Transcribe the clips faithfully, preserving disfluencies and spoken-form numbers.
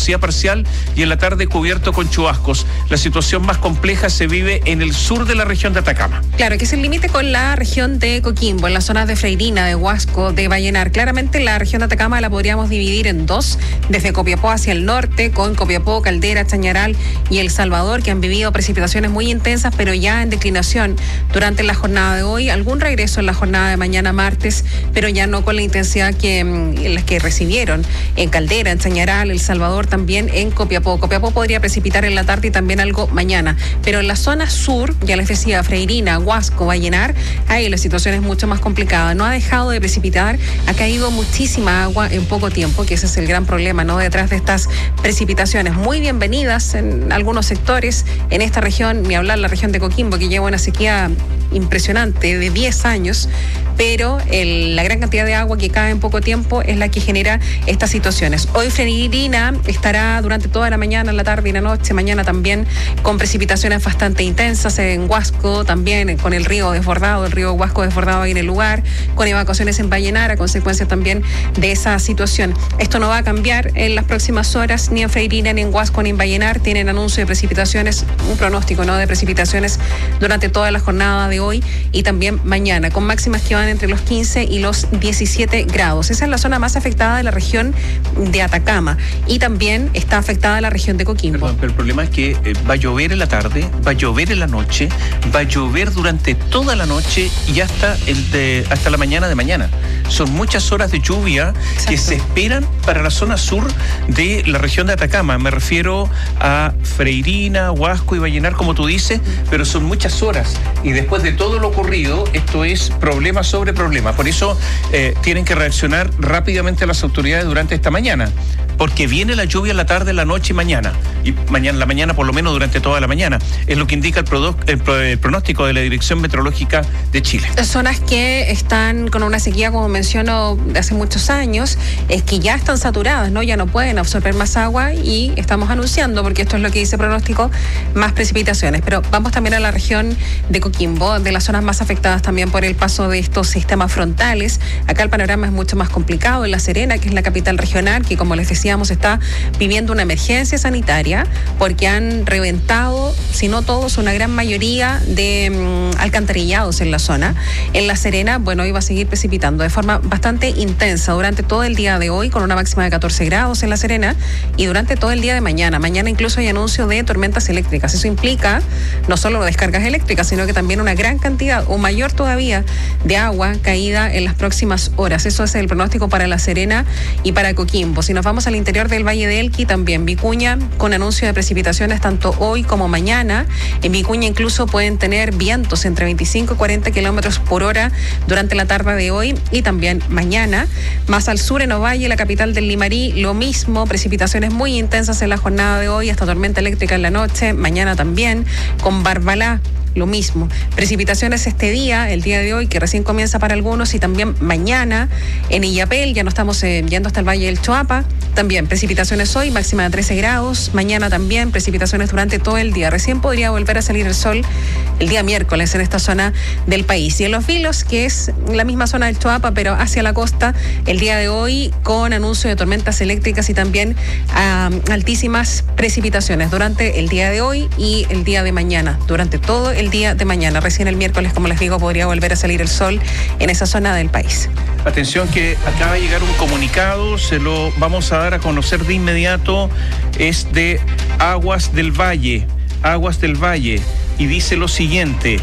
parcial y en la tarde cubierto con chubascos. La situación más compleja se vive en el sur de la región de Atacama. Claro, que es el límite con la región de Coquimbo, en las zonas de Freirina, de Huasco, de Vallenar. Claramente la región de Atacama la podríamos dividir en dos, desde Copiapó hacia el norte, con Copiapó, Caldera, Chañaral y El Salvador, que han vivido precipitaciones muy intensas, pero ya en declinación durante la jornada de hoy. Algún regreso en la jornada de mañana martes, pero ya no con la intensidad que en las que recibieron en Caldera, en Chañaral, El Salvador, también en Copiapó. Copiapó podría precipitar en la tarde y también algo mañana, pero en la zona sur, ya les decía, Freirina, Huasco, Vallenar, ahí la situación es mucho más complicada. No ha dejado de precipitar, ha caído muchísima agua en poco tiempo, que ese es el gran problema, ¿no? Detrás de estas precipitaciones muy bienvenidas en algunos sectores, en esta región, ni hablar la región de Coquimbo, que lleva una sequía impresionante de diez años, pero el, la gran cantidad de agua que cae en poco tiempo es la que genera estas situaciones. Hoy Freirina estará durante toda la mañana, la tarde y la noche, mañana también con precipitaciones bastante intensas en Huasco, también con el río desbordado, el río Huasco desbordado ahí en el lugar, con evacuaciones en Vallenar a consecuencia también de esa situación. Esto no va a cambiar en las próximas horas, ni en Freirina, ni en Huasco, ni en Vallenar. Tienen anuncio de precipitaciones, un pronóstico, ¿no?, de precipitaciones durante toda la jornada de hoy y también mañana, con máximas que van entre los quince y los diecisiete grados. Esa es la zona más afectada de la región de Atacama y también está afectada la región de Coquimbo. Perdón, pero el problema es que eh, va a llover en la tarde, va a llover en la noche, va a llover durante toda la noche y hasta, el de, hasta la mañana de mañana. Son muchas horas de lluvia. Exacto. Que se esperan para la zona sur de la región de Atacama. Me refiero a Freirina, Huasco y Vallenar, como tú dices, pero son muchas horas. Y después de todo lo ocurrido, esto es problema sobre problema. Por eso eh, tienen que reaccionar rápidamente las autoridades durante esta mañana, porque viene la lluvia en la tarde, la noche y mañana. Y mañana, la mañana por lo menos durante toda la mañana. Es lo que indica el, prodo, el, el pronóstico de la Dirección Meteorológica de Chile. Zonas que están con una sequía, como menciono, de hace muchos años, es que ya están saturadas, ¿no? Ya no pueden absorber más agua y estamos anunciando, porque esto es lo que dice el pronóstico, más precipitaciones. Pero vamos también a la región de Coquimbo, de las zonas más afectadas también por el paso de estos sistemas frontales. Acá el panorama es mucho más complicado. En La Serena, que es la capital regional, que como les decíamos está viviendo una emergencia sanitaria porque han reventado, si no todos, una gran mayoría de um, alcantarillados en la zona. En La Serena, bueno, hoy va a seguir precipitando de forma bastante intensa durante todo el día de hoy, con una máxima de catorce grados en La Serena, y durante todo el día de mañana. Mañana incluso hay anuncio de tormentas eléctricas. Eso implica no solo descargas eléctricas, sino que también una gran cantidad, o mayor todavía, de agua caída en las próximas horas. Eso es el pronóstico para La Serena y para Coquimbo. Si nos vamos al interior del Valle de Elqui, también Vicuña, con anuncio de precipitaciones tanto hoy como mañana. En Vicuña incluso pueden tener vientos entre veinticinco y cuarenta kilómetros por hora durante la tarde de hoy y también mañana. Más al sur, en Ovalle, la capital del Limarí, lo mismo, precipitaciones muy intensas en la jornada de hoy, hasta tormenta eléctrica en la noche, mañana también, con Barbalá, lo mismo. Precipitaciones este día, el día de hoy, que recién comienza para algunos, y también mañana en Illapel, ya no estamos eh, yendo hasta el Valle del Choapa, también precipitaciones hoy, máxima de trece grados, mañana también precipitaciones durante todo el día. Recién podría volver a salir el sol el día miércoles en esta zona del país. Y en Los Vilos, que es la misma zona del Choapa, pero hacia la costa, el día de hoy con anuncio de tormentas eléctricas y también uh, altísimas precipitaciones durante el día de hoy y el día de mañana, durante todo el el día de mañana. Recién el miércoles, como les digo, podría volver a salir el sol en esa zona del país. Atención, que acaba de llegar un comunicado, se lo vamos a dar a conocer de inmediato. Es de Aguas del Valle, Aguas del Valle, y dice lo siguiente: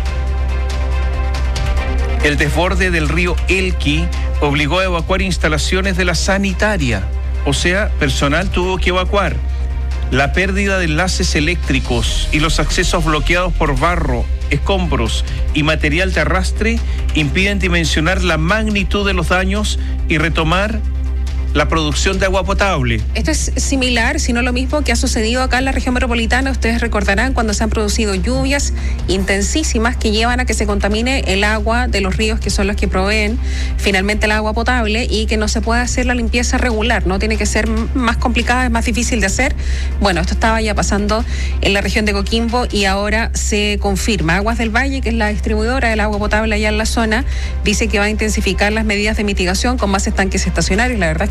el desborde del río Elqui obligó a evacuar instalaciones de la sanitaria, o sea, personal tuvo que evacuar. La pérdida de enlaces eléctricos y los accesos bloqueados por barro, escombros y material de arrastre impiden dimensionar la magnitud de los daños y retomar la producción de agua potable. Esto es similar, si no lo mismo, que ha sucedido acá en la región metropolitana. Ustedes recordarán cuando se han producido lluvias intensísimas que llevan a que se contamine el agua de los ríos, que son los que proveen finalmente el agua potable, y que no se puede hacer la limpieza regular, ¿no? Tiene que ser más complicada, es más difícil de hacer. Bueno, esto estaba ya pasando en la región de Coquimbo y ahora se confirma. Aguas del Valle, que es la distribuidora del agua potable allá en la zona, dice que va a intensificar las medidas de mitigación con más estanques estacionarios. La verdad es que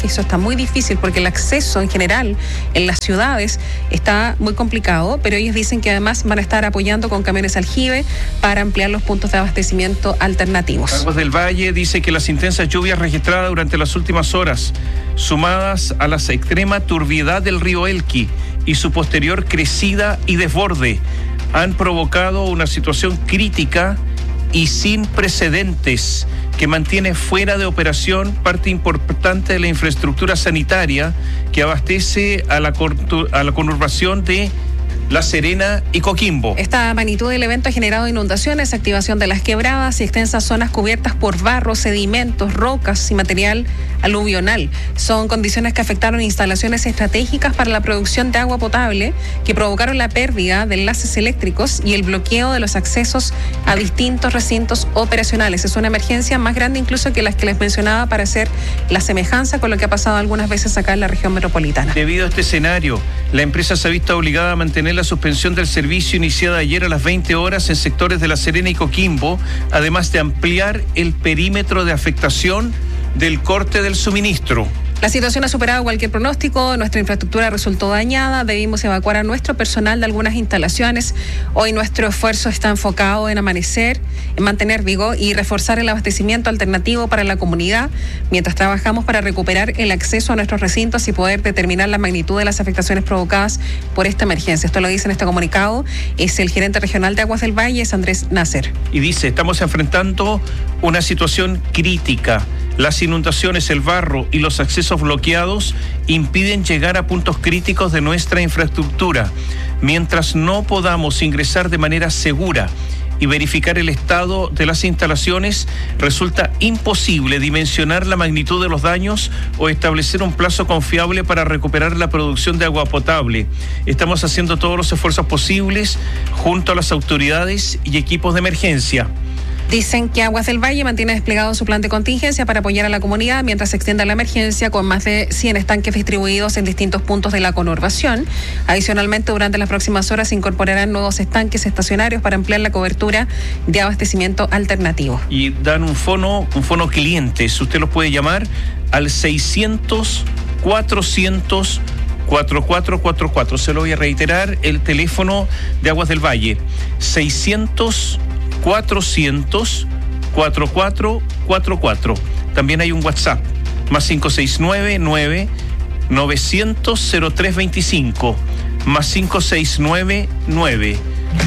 que eso está muy difícil porque el acceso en general en las ciudades está muy complicado, pero ellos dicen que además van a estar apoyando con camiones aljibe para ampliar los puntos de abastecimiento alternativos. Aguas del Valle dice que las intensas lluvias registradas durante las últimas horas, sumadas a la extrema turbiedad del río Elqui y su posterior crecida y desborde, han provocado una situación crítica y sin precedentes que mantiene fuera de operación parte importante de la infraestructura sanitaria que abastece a la, a la conurbación de La Serena y Coquimbo. Esta magnitud del evento ha generado inundaciones, activación de las quebradas y extensas zonas cubiertas por barro, sedimentos, rocas y material aluvional. Son condiciones que afectaron instalaciones estratégicas para la producción de agua potable, que provocaron la pérdida de enlaces eléctricos y el bloqueo de los accesos a distintos recintos operacionales. Es una emergencia más grande incluso que las que les mencionaba para hacer la semejanza con lo que ha pasado algunas veces acá en la región metropolitana. Debido a este escenario, la empresa se ha visto obligada a mantener la suspensión del servicio iniciada ayer a las veinte horas en sectores de La Serena y Coquimbo, además de ampliar el perímetro de afectación del corte del suministro. La situación ha superado cualquier pronóstico, nuestra infraestructura resultó dañada, debimos evacuar a nuestro personal de algunas instalaciones. Hoy nuestro esfuerzo está enfocado en amanecer, en mantener, digo, y reforzar el abastecimiento alternativo para la comunidad, mientras trabajamos para recuperar el acceso a nuestros recintos y poder determinar la magnitud de las afectaciones provocadas por esta emergencia. Esto lo dice en este comunicado, es el gerente regional de Aguas del Valle, es Andrés Nasser. Y dice, estamos enfrentando una situación crítica. Las inundaciones, el barro y los accesos bloqueados impiden llegar a puntos críticos de nuestra infraestructura. Mientras no podamos ingresar de manera segura y verificar el estado de las instalaciones, resulta imposible dimensionar la magnitud de los daños o establecer un plazo confiable para recuperar la producción de agua potable. Estamos haciendo todos los esfuerzos posibles junto a las autoridades y equipos de emergencia. Dicen que Aguas del Valle mantiene desplegado su plan de contingencia para apoyar a la comunidad mientras se extienda la emergencia, con más de cien estanques distribuidos en distintos puntos de la conurbación. Adicionalmente, durante las próximas horas se incorporarán nuevos estanques estacionarios para ampliar la cobertura de abastecimiento alternativo. Y dan un fono, un fono clientes. Usted los puede llamar al seiscientos, cuatrocientos, cuatro cuatro cuatro cuatro. Se lo voy a reiterar, el teléfono de Aguas del Valle, seiscientos, cuatrocientos, cuatro cuatro cuatro cuatro. También hay un WhatsApp, más cinco seis nueve, nueve, novecientos, cero tres veinticinco, más cinco seis nueve, nueve,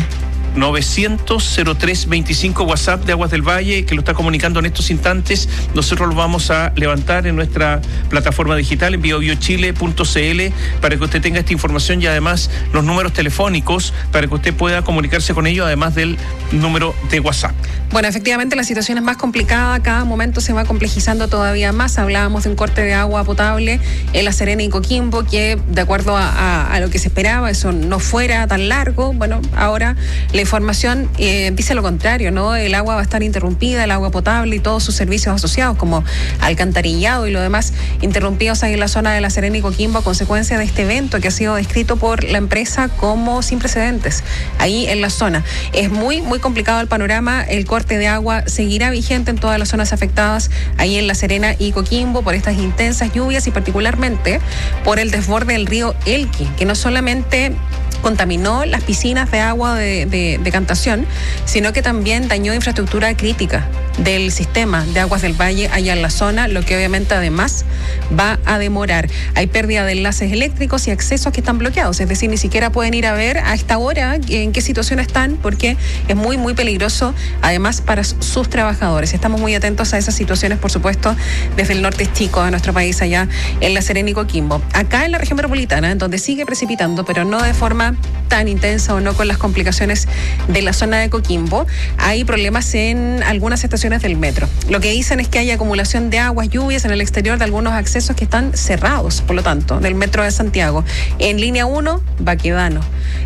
novecientos, cero tres veinticinco, WhatsApp de Aguas del Valle, que lo está comunicando en estos instantes. Nosotros lo vamos a levantar en nuestra plataforma digital en biobiochile punto c l para que usted tenga esta información y además los números telefónicos para que usted pueda comunicarse con ellos, además del número de WhatsApp. Bueno, efectivamente la situación es más complicada, cada momento se va complejizando todavía más. Hablábamos de un corte de agua potable en La Serena y Coquimbo, que de acuerdo a, a, a lo que se esperaba, eso no fuera tan largo. Bueno, ahora la información eh, dice lo contrario, ¿no? El agua va a estar interrumpida, el agua potable y todos sus servicios asociados, como alcantarillado y lo demás, interrumpidos ahí en la zona de La Serena y Coquimbo a consecuencia de este evento que ha sido descrito por la empresa como sin precedentes ahí en la zona. Es muy, muy complicado el panorama. El corte de agua seguirá vigente en todas las zonas afectadas ahí en La Serena y Coquimbo por estas intensas lluvias y particularmente por el desborde del río Elqui, que no solamente contaminó las piscinas de agua de, de, de Cantación, sino que también dañó infraestructura crítica del sistema de Aguas del Valle allá en la zona, lo que obviamente además va a demorar. Hay pérdida de enlaces eléctricos y accesos que están bloqueados, es decir, ni siquiera pueden ir a ver a esta hora en qué situación están, porque es muy, muy peligroso, además para sus trabajadores. Estamos muy atentos a esas situaciones, por supuesto, desde el norte chico de nuestro país, allá en La Serena y Coquimbo. Acá en la región metropolitana, en donde sigue precipitando, pero no de forma tan intensa o no con las complicaciones de la zona de Coquimbo, hay problemas en algunas estaciones del metro. Lo que dicen es que hay acumulación de aguas, lluvias en el exterior de algunos accesos que están cerrados, por lo tanto, del metro de Santiago. En línea uno, Baquedano.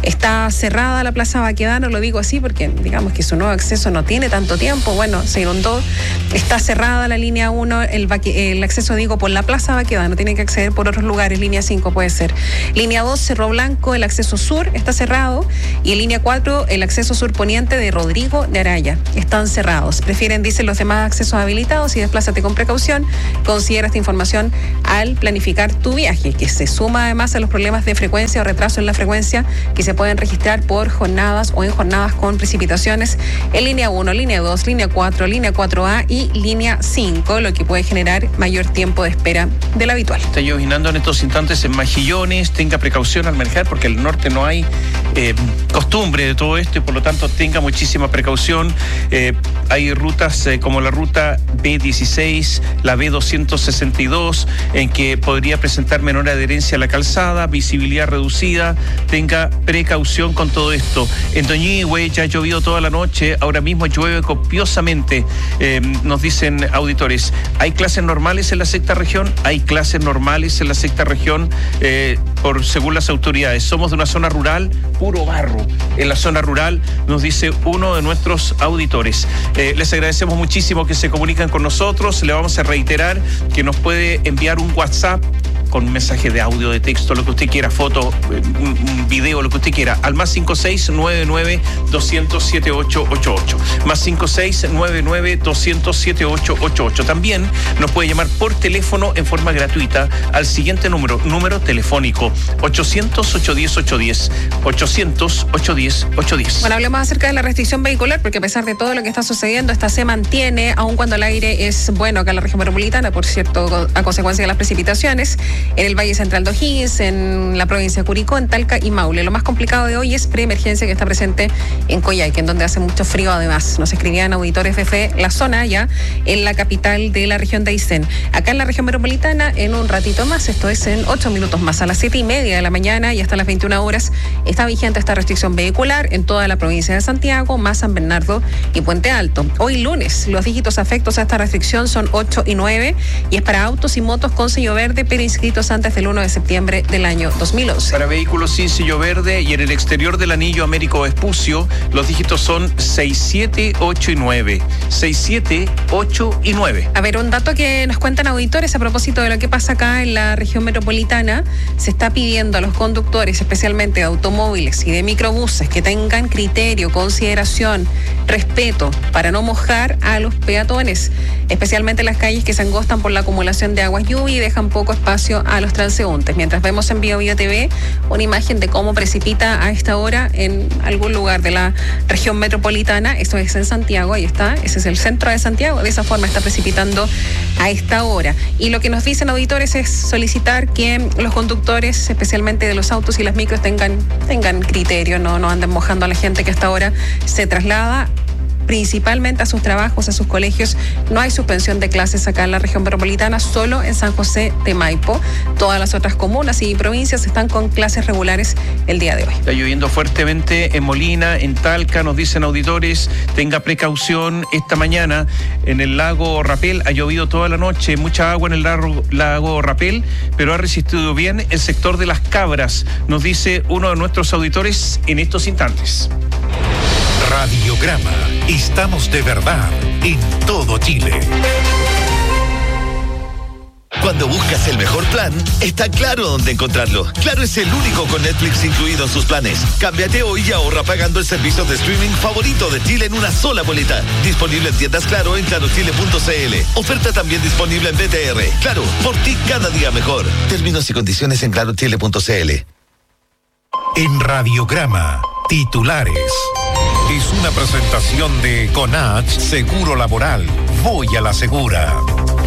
Está cerrada la Plaza Baquedano, lo digo así porque digamos que su nuevo acceso no tiene tanto tiempo, bueno, se inundó. Está cerrada la línea uno, el, el acceso digo por la Plaza Baquedano, tienen que acceder por otros lugares, línea cinco puede ser. Línea dos, Cerro Blanco, el acceso sur está cerrado, y en línea cuatro, el acceso sur poniente de Rodrigo de Araya, están cerrados. Prefieren, dicen, los demás accesos habilitados y desplázate con precaución. Considera esta información al planificar tu viaje, que se suma además a los problemas de frecuencia o retraso en la frecuencia que se pueden registrar por jornadas o en jornadas con precipitaciones en línea uno, línea dos, línea cuatro, línea cuatro A y línea cinco, lo que puede generar mayor tiempo de espera del habitual. Está llovinando en estos instantes en Mejillones, tenga precaución al manejar porque en el norte no hay eh, costumbre de todo esto y por lo tanto tenga muchísima precaución. Eh, hay rutas eh, como la ruta B dieciséis, la B doscientos sesenta y dos, en que podría presentar menor adherencia a la calzada, visibilidad reducida, tenga precaución con todo esto. En Doñihue ya ha llovido toda la noche, ahora mismo llueve copiosamente, eh, nos dicen auditores. ¿Hay clases normales en la sexta región? Hay clases normales en la sexta región, eh, por según las autoridades. Somos de una zona rural, puro barro. En la zona rural, nos dice uno de nuestros auditores. Eh, les agradecemos muchísimo que se comunican con nosotros. Le vamos a reiterar que nos puede enviar un WhatsApp con un mensaje de audio, de texto, lo que usted quiera, foto, un, un video, lo que usted quiera, al más cinco seis nueve nueve dos cero cero siete ocho ocho ocho, más cinco seis nueve nueve dos cero cero siete ocho ocho ocho. También nos puede llamar por teléfono en forma gratuita al siguiente número, número telefónico ochocientos, ochocientos diez, ochocientos diez, ochocientos, ochocientos diez, ochocientos diez. Bueno, hablemos acerca de la restricción vehicular, porque a pesar de todo lo que está sucediendo, esta se mantiene, aun cuando el aire es bueno acá en la región metropolitana, por cierto, a consecuencia de las precipitaciones, en el Valle Central de O'Higgins, en la provincia de Curicó, en Talca y Maule. Lo más complicado de hoy es preemergencia, que está presente en Coyhaique, en donde hace mucho frío además. Nos escribían auditores de F E, la zona ya en la capital de la región de Aysén. Acá en la región metropolitana, en un ratito más, esto es en ocho minutos más, a las siete y media de la mañana y hasta las veintiuna horas, está vigente esta restricción vehicular en toda la provincia de Santiago, más San Bernardo y Puente Alto. Hoy lunes, los dígitos afectos a esta restricción son ocho y nueve y es para autos y motos con sello verde, pero inscritos antes del uno de septiembre del año dos mil once. Para vehículos sin sello verde y en el exterior del anillo Américo Vespucio, los dígitos son seis, siete, ocho y nueve. seis, siete, ocho y nueve. A ver, un dato que nos cuentan auditores a propósito de lo que pasa acá en la región metropolitana. Se está pidiendo a los conductores, especialmente de automóviles y de microbuses, que tengan criterio, consideración, respeto para no mojar a los peatones, especialmente las calles que se angostan por la acumulación de aguas lluvia y dejan poco espacio a los transeúntes. Mientras vemos en Bio Bio T V una imagen de cómo precipita a esta hora en algún lugar de la región metropolitana, eso es en Santiago, ahí está, ese es el centro de Santiago, de esa forma está precipitando a esta hora. Y lo que nos dicen auditores es solicitar que los conductores, especialmente de los autos y las micros, tengan, tengan criterio, no, no anden mojando a la gente que a esta hora se traslada principalmente a sus trabajos, a sus colegios. No hay suspensión de clases acá en la región metropolitana, solo en San José de Maipo. Todas las otras comunas y provincias están con clases regulares el día de hoy. Está lloviendo fuertemente en Molina, en Talca, nos dicen auditores, tenga precaución esta mañana. En el lago Rapel ha llovido toda la noche, mucha agua en el lago, lago Rapel, pero ha resistido bien el sector de Las Cabras, nos dice uno de nuestros auditores en estos instantes. Radiograma. Estamos de verdad en todo Chile. Cuando buscas el mejor plan, está Claro dónde encontrarlo. Claro es el único con Netflix incluido en sus planes. Cámbiate hoy y ahorra pagando el servicio de streaming favorito de Chile en una sola boleta. Disponible en tiendas Claro en claro chile punto c l. Oferta también disponible en B T R. Claro, por ti cada día mejor. Términos y condiciones en claro chile punto c l. En Radiograma, titulares. Es una presentación de Conach Seguro Laboral. Voy a la segura.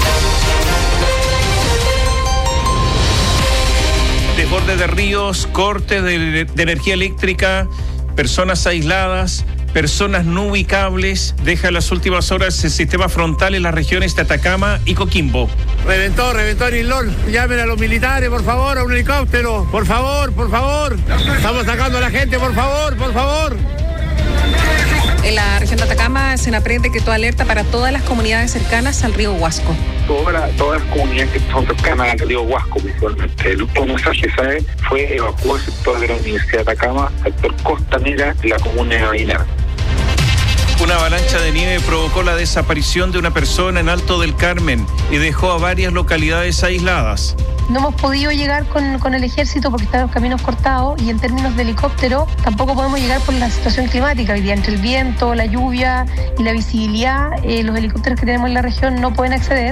Desborde de ríos, corte de, de energía eléctrica, personas aisladas, personas no ubicables. Deja en las últimas horas el sistema frontal en las regiones de Atacama y Coquimbo. Reventó, reventó en Islol. Llamen a los militares, por favor, a un helicóptero. Por favor, por favor. Estamos sacando a la gente, por favor, por favor. En la región de Atacama, Senapred decretó alerta para todas las comunidades cercanas al río Huasco. Todas, todas las comunidades que son cercanas al río Huasco, principalmente. El último mensaje, ¿sabe? Fue evacuar el sector de la Universidad de Atacama, sector costanera de la comuna de Bailar. Una avalancha de nieve provocó la desaparición de una persona en Alto del Carmen y dejó a varias localidades aisladas. No hemos podido llegar con, con el ejército porque están los caminos cortados y en términos de helicóptero tampoco podemos llegar por la situación climática. Hoy día entre el viento, la lluvia y la visibilidad, eh, los helicópteros que tenemos en la región no pueden acceder.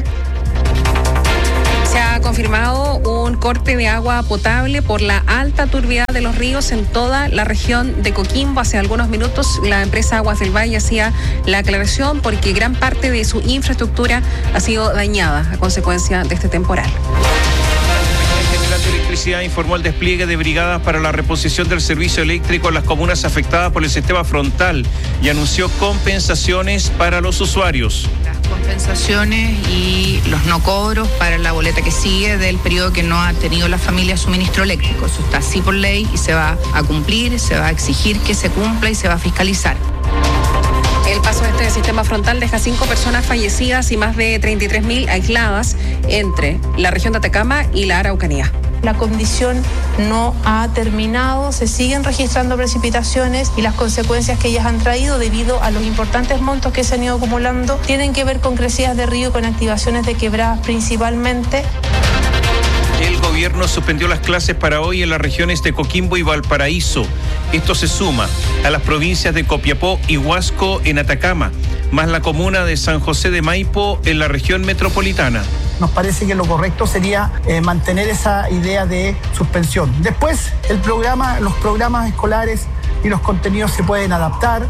Se ha confirmado un corte de agua potable por la alta turbidez de los ríos en toda la región de Coquimbo. Hace algunos minutos la empresa Aguas del Valle hacía la aclaración porque gran parte de su infraestructura ha sido dañada a consecuencia de este temporal. La General de Electricidad informó el despliegue de brigadas para la reposición del servicio eléctrico en las comunas afectadas por el sistema frontal y anunció compensaciones para los usuarios. Compensaciones y los no cobros para la boleta que sigue del periodo que no ha tenido la familia suministro eléctrico. Eso está así por ley y se va a cumplir, se va a exigir que se cumpla y se va a fiscalizar. El paso de este sistema frontal deja cinco personas fallecidas y más de treinta y tres mil aisladas entre la región de Atacama y la Araucanía. La condición no ha terminado, se siguen registrando precipitaciones y las consecuencias que ellas han traído debido a los importantes montos que se han ido acumulando tienen que ver con crecidas de río, con activaciones de quebradas principalmente. El gobierno suspendió las clases para hoy en las regiones de Coquimbo y Valparaíso. Esto se suma a las provincias de Copiapó y Huasco en Atacama, más la comuna de San José de Maipo en la región metropolitana. Nos parece que lo correcto sería eh, mantener esa idea de suspensión. Después, el programa, los programas escolares y los contenidos se pueden adaptar.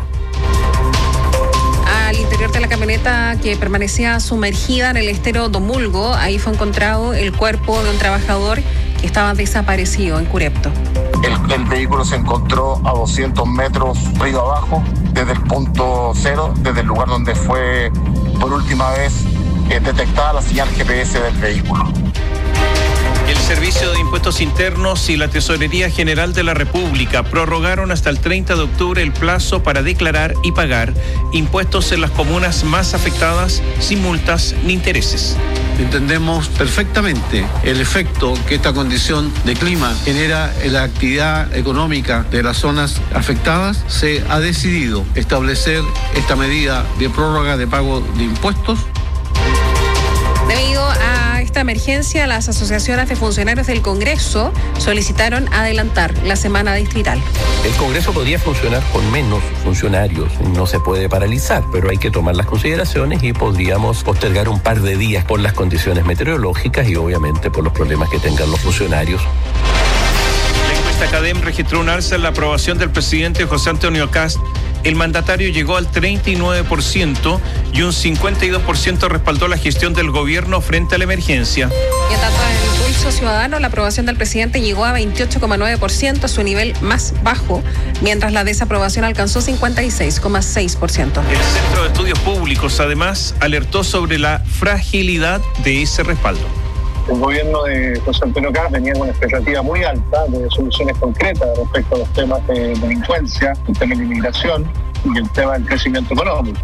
Al interior de la camioneta que permanecía sumergida en el estero Domulgo, ahí fue encontrado el cuerpo de un trabajador que estaba desaparecido en Curepto. El, el vehículo se encontró a doscientos metros río abajo, desde el punto cero, desde el lugar donde fue por última vez eh, detectada la señal G P S del vehículo. El Servicio de Impuestos Internos y la Tesorería General de la República prorrogaron hasta el treinta de octubre el plazo para declarar y pagar impuestos en las comunas más afectadas sin multas ni intereses. Entendemos perfectamente el efecto que esta condición de clima genera en la actividad económica de las zonas afectadas. Se ha decidido establecer esta medida de prórroga de pago de impuestos. Debido a esta emergencia, las asociaciones de funcionarios del Congreso solicitaron adelantar la semana distrital. El Congreso podría funcionar con menos funcionarios, no se puede paralizar, pero hay que tomar las consideraciones y podríamos postergar un par de días por las condiciones meteorológicas y obviamente por los problemas que tengan los funcionarios. La encuesta CADEM registró un alza en la aprobación del presidente José Antonio Kast. El mandatario llegó al treinta y nueve por ciento y un cincuenta y dos por ciento respaldó la gestión del gobierno frente a la emergencia. Y en tanto en el pulso ciudadano, la aprobación del presidente llegó a veintiocho coma nueve por ciento, su nivel más bajo, mientras la desaprobación alcanzó cincuenta y seis coma seis por ciento. El Centro de Estudios Públicos, además, alertó sobre la fragilidad de ese respaldo. El gobierno de José Antonio Kast venía con una expectativa muy alta de soluciones concretas respecto a los temas de delincuencia, el tema de inmigración y el tema del crecimiento económico.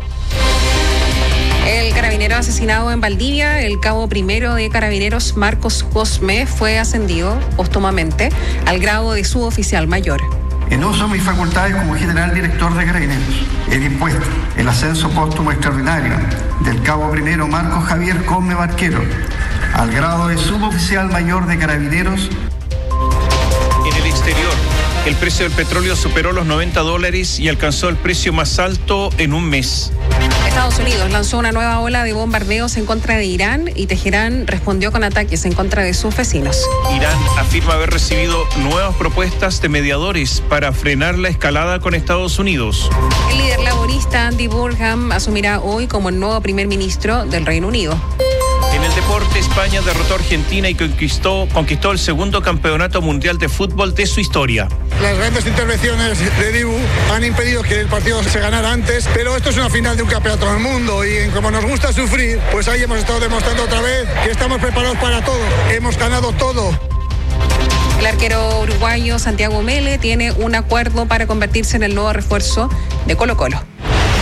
El carabinero asesinado en Valdivia, el cabo primero de carabineros Marcos Cosme, fue ascendido póstumamente al grado de suboficial mayor. En uso de mis facultades como general director de Carabineros, he dispuesto el ascenso póstumo extraordinario del cabo primero Marcos Javier Cosme Barquero al grado de suboficial mayor de Carabineros. En el exterior, el precio del petróleo superó los noventa dólares y alcanzó el precio más alto en un mes. Estados Unidos lanzó una nueva ola de bombardeos en contra de Irán y Teherán respondió con ataques en contra de sus vecinos. Irán afirma haber recibido nuevas propuestas de mediadores para frenar la escalada con Estados Unidos. El líder laborista Andy Burnham asumirá hoy como el nuevo primer ministro del Reino Unido. En el deporte, España derrotó a Argentina y conquistó, conquistó el segundo campeonato mundial de fútbol de su historia. Las grandes intervenciones de Dibu han impedido que el partido se ganara antes, pero esto es una final de un campeonato del mundo y como nos gusta sufrir, pues ahí hemos estado demostrando otra vez que estamos preparados para todo. Hemos ganado todo. El arquero uruguayo Santiago Mele tiene un acuerdo para convertirse en el nuevo refuerzo de Colo-Colo.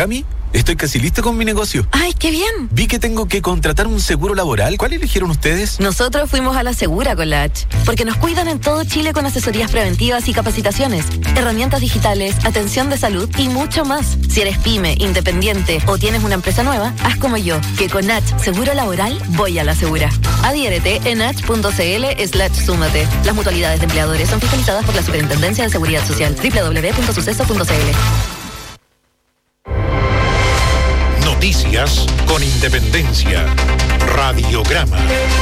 Cami, estoy casi lista con mi negocio. ¡Ay, qué bien! Vi que tengo que contratar un seguro laboral. ¿Cuál eligieron ustedes? Nosotros fuimos a la Segura con la H, porque nos cuidan en todo Chile con asesorías preventivas y capacitaciones, herramientas digitales, atención de salud y mucho más. Si eres pyme, independiente o tienes una empresa nueva, haz como yo, que con H Seguro Laboral voy a la Segura. Adhiérete en h.cl slash súmate. Las mutualidades de empleadores son fiscalizadas por la Superintendencia de Seguridad Social. doble u doble u doble u punto suceso punto c l. Noticias con Independencia. Radiograma.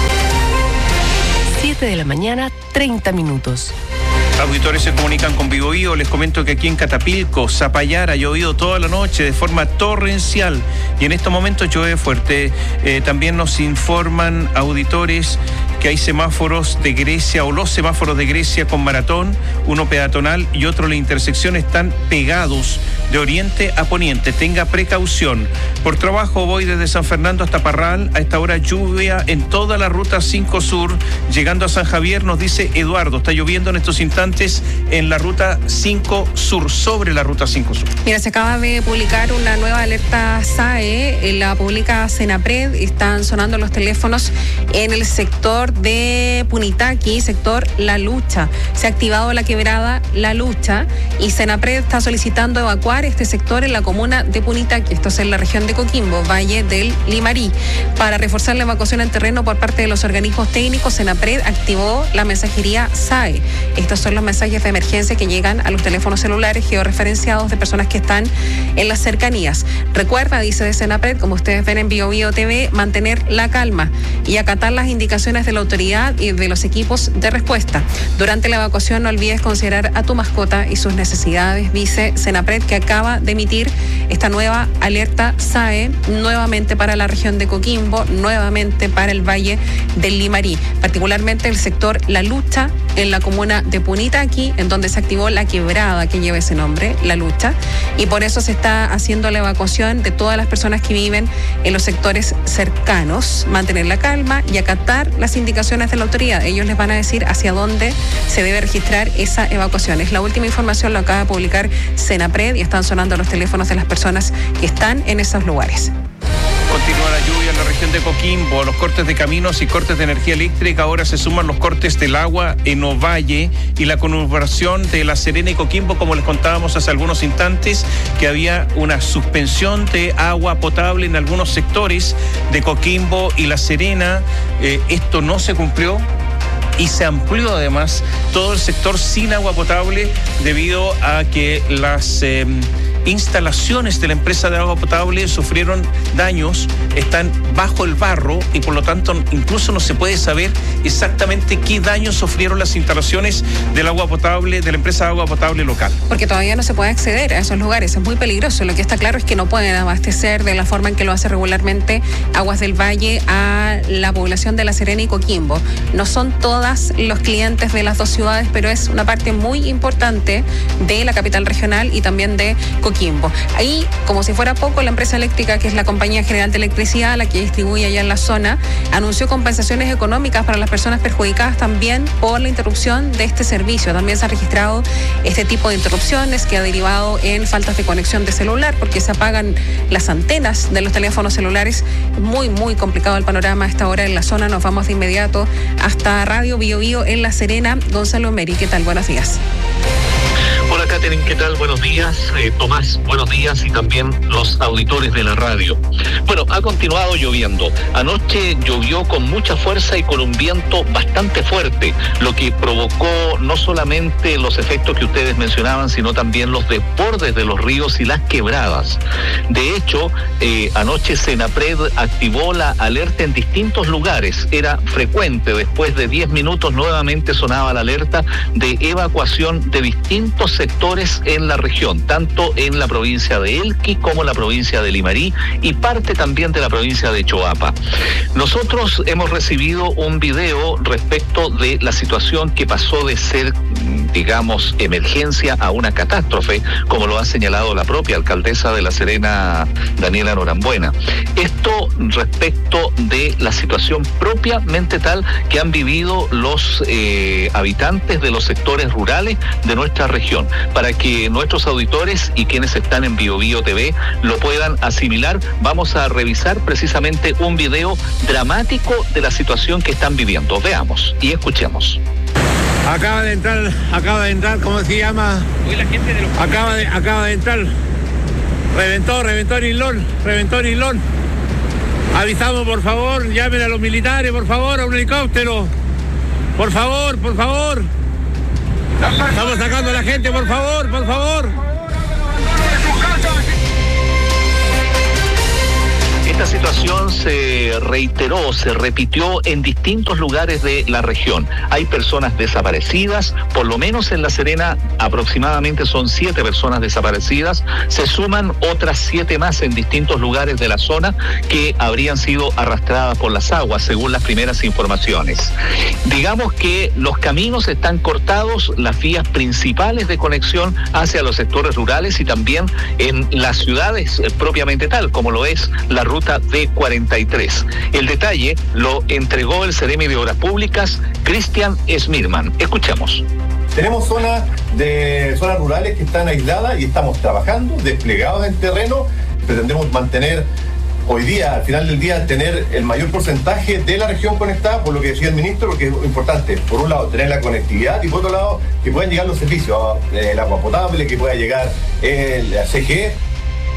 siete de la mañana, treinta minutos. Auditores se comunican con Vivo Vivo. Les comento que aquí en Catapilco, Zapallar, ha llovido toda la noche de forma torrencial y en estos momentos llueve fuerte. Eh, también nos informan auditores que hay semáforos de Grecia o los semáforos de Grecia con maratón, uno peatonal y otro la intersección están pegados de oriente a poniente. Tenga precaución. Por trabajo voy desde San Fernando hasta Parral. A esta hora lluvia en toda la ruta cinco Sur, llegando a San Javier, nos dice Eduardo. Está lloviendo en estos instantes en la ruta cinco Sur, sobre la ruta cinco Sur. Mira, se acaba de publicar una nueva alerta S A E, la publica Senapred, están sonando los teléfonos en el sector de Punitaqui, sector La Lucha. Se ha activado la quebrada La Lucha y Senapred está solicitando evacuar este sector en la comuna de Punitaqui, esto es en la región de Coquimbo, Valle del Limarí. Para reforzar la evacuación en terreno por parte de los organismos técnicos, Senapred activó la mensajería S A E. Estos son los mensajes de emergencia que llegan a los teléfonos celulares georreferenciados de personas que están en las cercanías. Recuerda, dice de Senapred, como ustedes ven en Bio Bio T V, mantener la calma y acatar las indicaciones de la autoridad y de los equipos de respuesta. Durante la evacuación no olvides considerar a tu mascota y sus necesidades, dice Senapred, que acaba de emitir esta nueva alerta S A E nuevamente para la región de Coquimbo, nuevamente para el Valle del Limarí, particularmente el sector La Lucha en la comuna de Punitaqui, en donde se activó la quebrada que lleva ese nombre, La Lucha, y por eso se está haciendo la evacuación de todas las personas que viven en los sectores cercanos. Mantener la calma y acatar las indicaciones de la autoridad. Ellos les van a decir hacia dónde se debe registrar esa evacuación. Es la última información, lo acaba de publicar Senapred y están sonando los teléfonos de las personas que están en esos lugares. Continúa la lluvia en la región de Coquimbo, los cortes de caminos y cortes de energía eléctrica. Ahora se suman los cortes del agua en Ovalle y la conurbación de La Serena y Coquimbo, como les contábamos hace algunos instantes, que había una suspensión de agua potable en algunos sectores de Coquimbo y La Serena. Eh, esto no se cumplió y se amplió además todo el sector sin agua potable debido a que las eh, instalaciones de la empresa de agua potable sufrieron daños, están bajo el barro y por lo tanto incluso no se puede saber exactamente qué daños sufrieron las instalaciones del agua potable, de la empresa de agua potable local. Porque todavía no se puede acceder a esos lugares, es muy peligroso. Lo que está claro es que no pueden abastecer de la forma en que lo hace regularmente Aguas del Valle a la población de La Serena y Coquimbo. No son todas los clientes de las dos ciudades, pero es una parte muy importante de la capital regional y también de Coquimbo. Ahí, como si fuera poco, la empresa eléctrica, que es la Compañía General de Electricidad, la que distribuye allá en la zona, anunció compensaciones económicas para las personas perjudicadas también por la interrupción de este servicio. También se ha registrado este tipo de interrupciones que ha derivado en faltas de conexión de celular, porque se apagan las antenas de los teléfonos celulares. Muy, muy complicado el panorama a esta hora en la zona. Nos vamos de inmediato hasta Radio Bio Bio en La Serena. Gonzalo Meri, ¿qué tal? Buenos días. Hola, Catherine, ¿qué tal? Buenos días. Eh, Tomás, buenos días, y también los auditores de la radio. Bueno, ha continuado lloviendo. Anoche llovió con mucha fuerza y con un viento bastante fuerte, lo que provocó no solamente los efectos que ustedes mencionaban, sino también los desbordes de los ríos y las quebradas. De hecho, eh, anoche Senapred activó la alerta en distintos lugares. Era frecuente, después de diez minutos nuevamente sonaba la alerta de evacuación de distintos sectores en la región, tanto en la provincia de Elqui como la provincia de Limarí y parte también de la provincia de Choapa. Nosotros hemos recibido un video respecto de la situación que pasó de ser digamos, emergencia a una catástrofe, como lo ha señalado la propia alcaldesa de La Serena, Daniela Norambuena. Esto respecto de la situación propiamente tal que han vivido los eh, habitantes de los sectores rurales de nuestra región, para que nuestros auditores y quienes están en Bio Bio T V lo puedan asimilar. Vamos a revisar precisamente un video dramático de la situación que están viviendo. Veamos y escuchemos. Acaba de entrar, acaba de entrar, ¿cómo se llama? La gente de los... Acaba de, acaba de entrar. Reventó, reventó el hilón, reventó el hilón. Avisamos, por favor, llamen a los militares, por favor, a un helicóptero. Por favor, por favor. Estamos sacando a la gente, por favor, por favor. Esta situación se reiteró, se repitió en distintos lugares de la región. Hay personas desaparecidas, por lo menos en La Serena aproximadamente son siete personas desaparecidas. Se suman otras siete más en distintos lugares de la zona que habrían sido arrastradas por las aguas, según las primeras informaciones. Digamos que los caminos están cortados, las vías principales de conexión hacia los sectores rurales y también en las ciudades eh, propiamente tal, como lo es la ruta D cuarenta y tres. El detalle lo entregó el Seremi de Obras Públicas, Cristian Smirman. Escuchemos. Tenemos zonas de zonas rurales que están aisladas y estamos trabajando, desplegados en terreno. Pretendemos mantener hoy día, al final del día, tener el mayor porcentaje de la región conectada, por lo que decía el ministro, porque es importante, por un lado, tener la conectividad y por otro lado, que puedan llegar los servicios, el agua potable, que pueda llegar el C G E.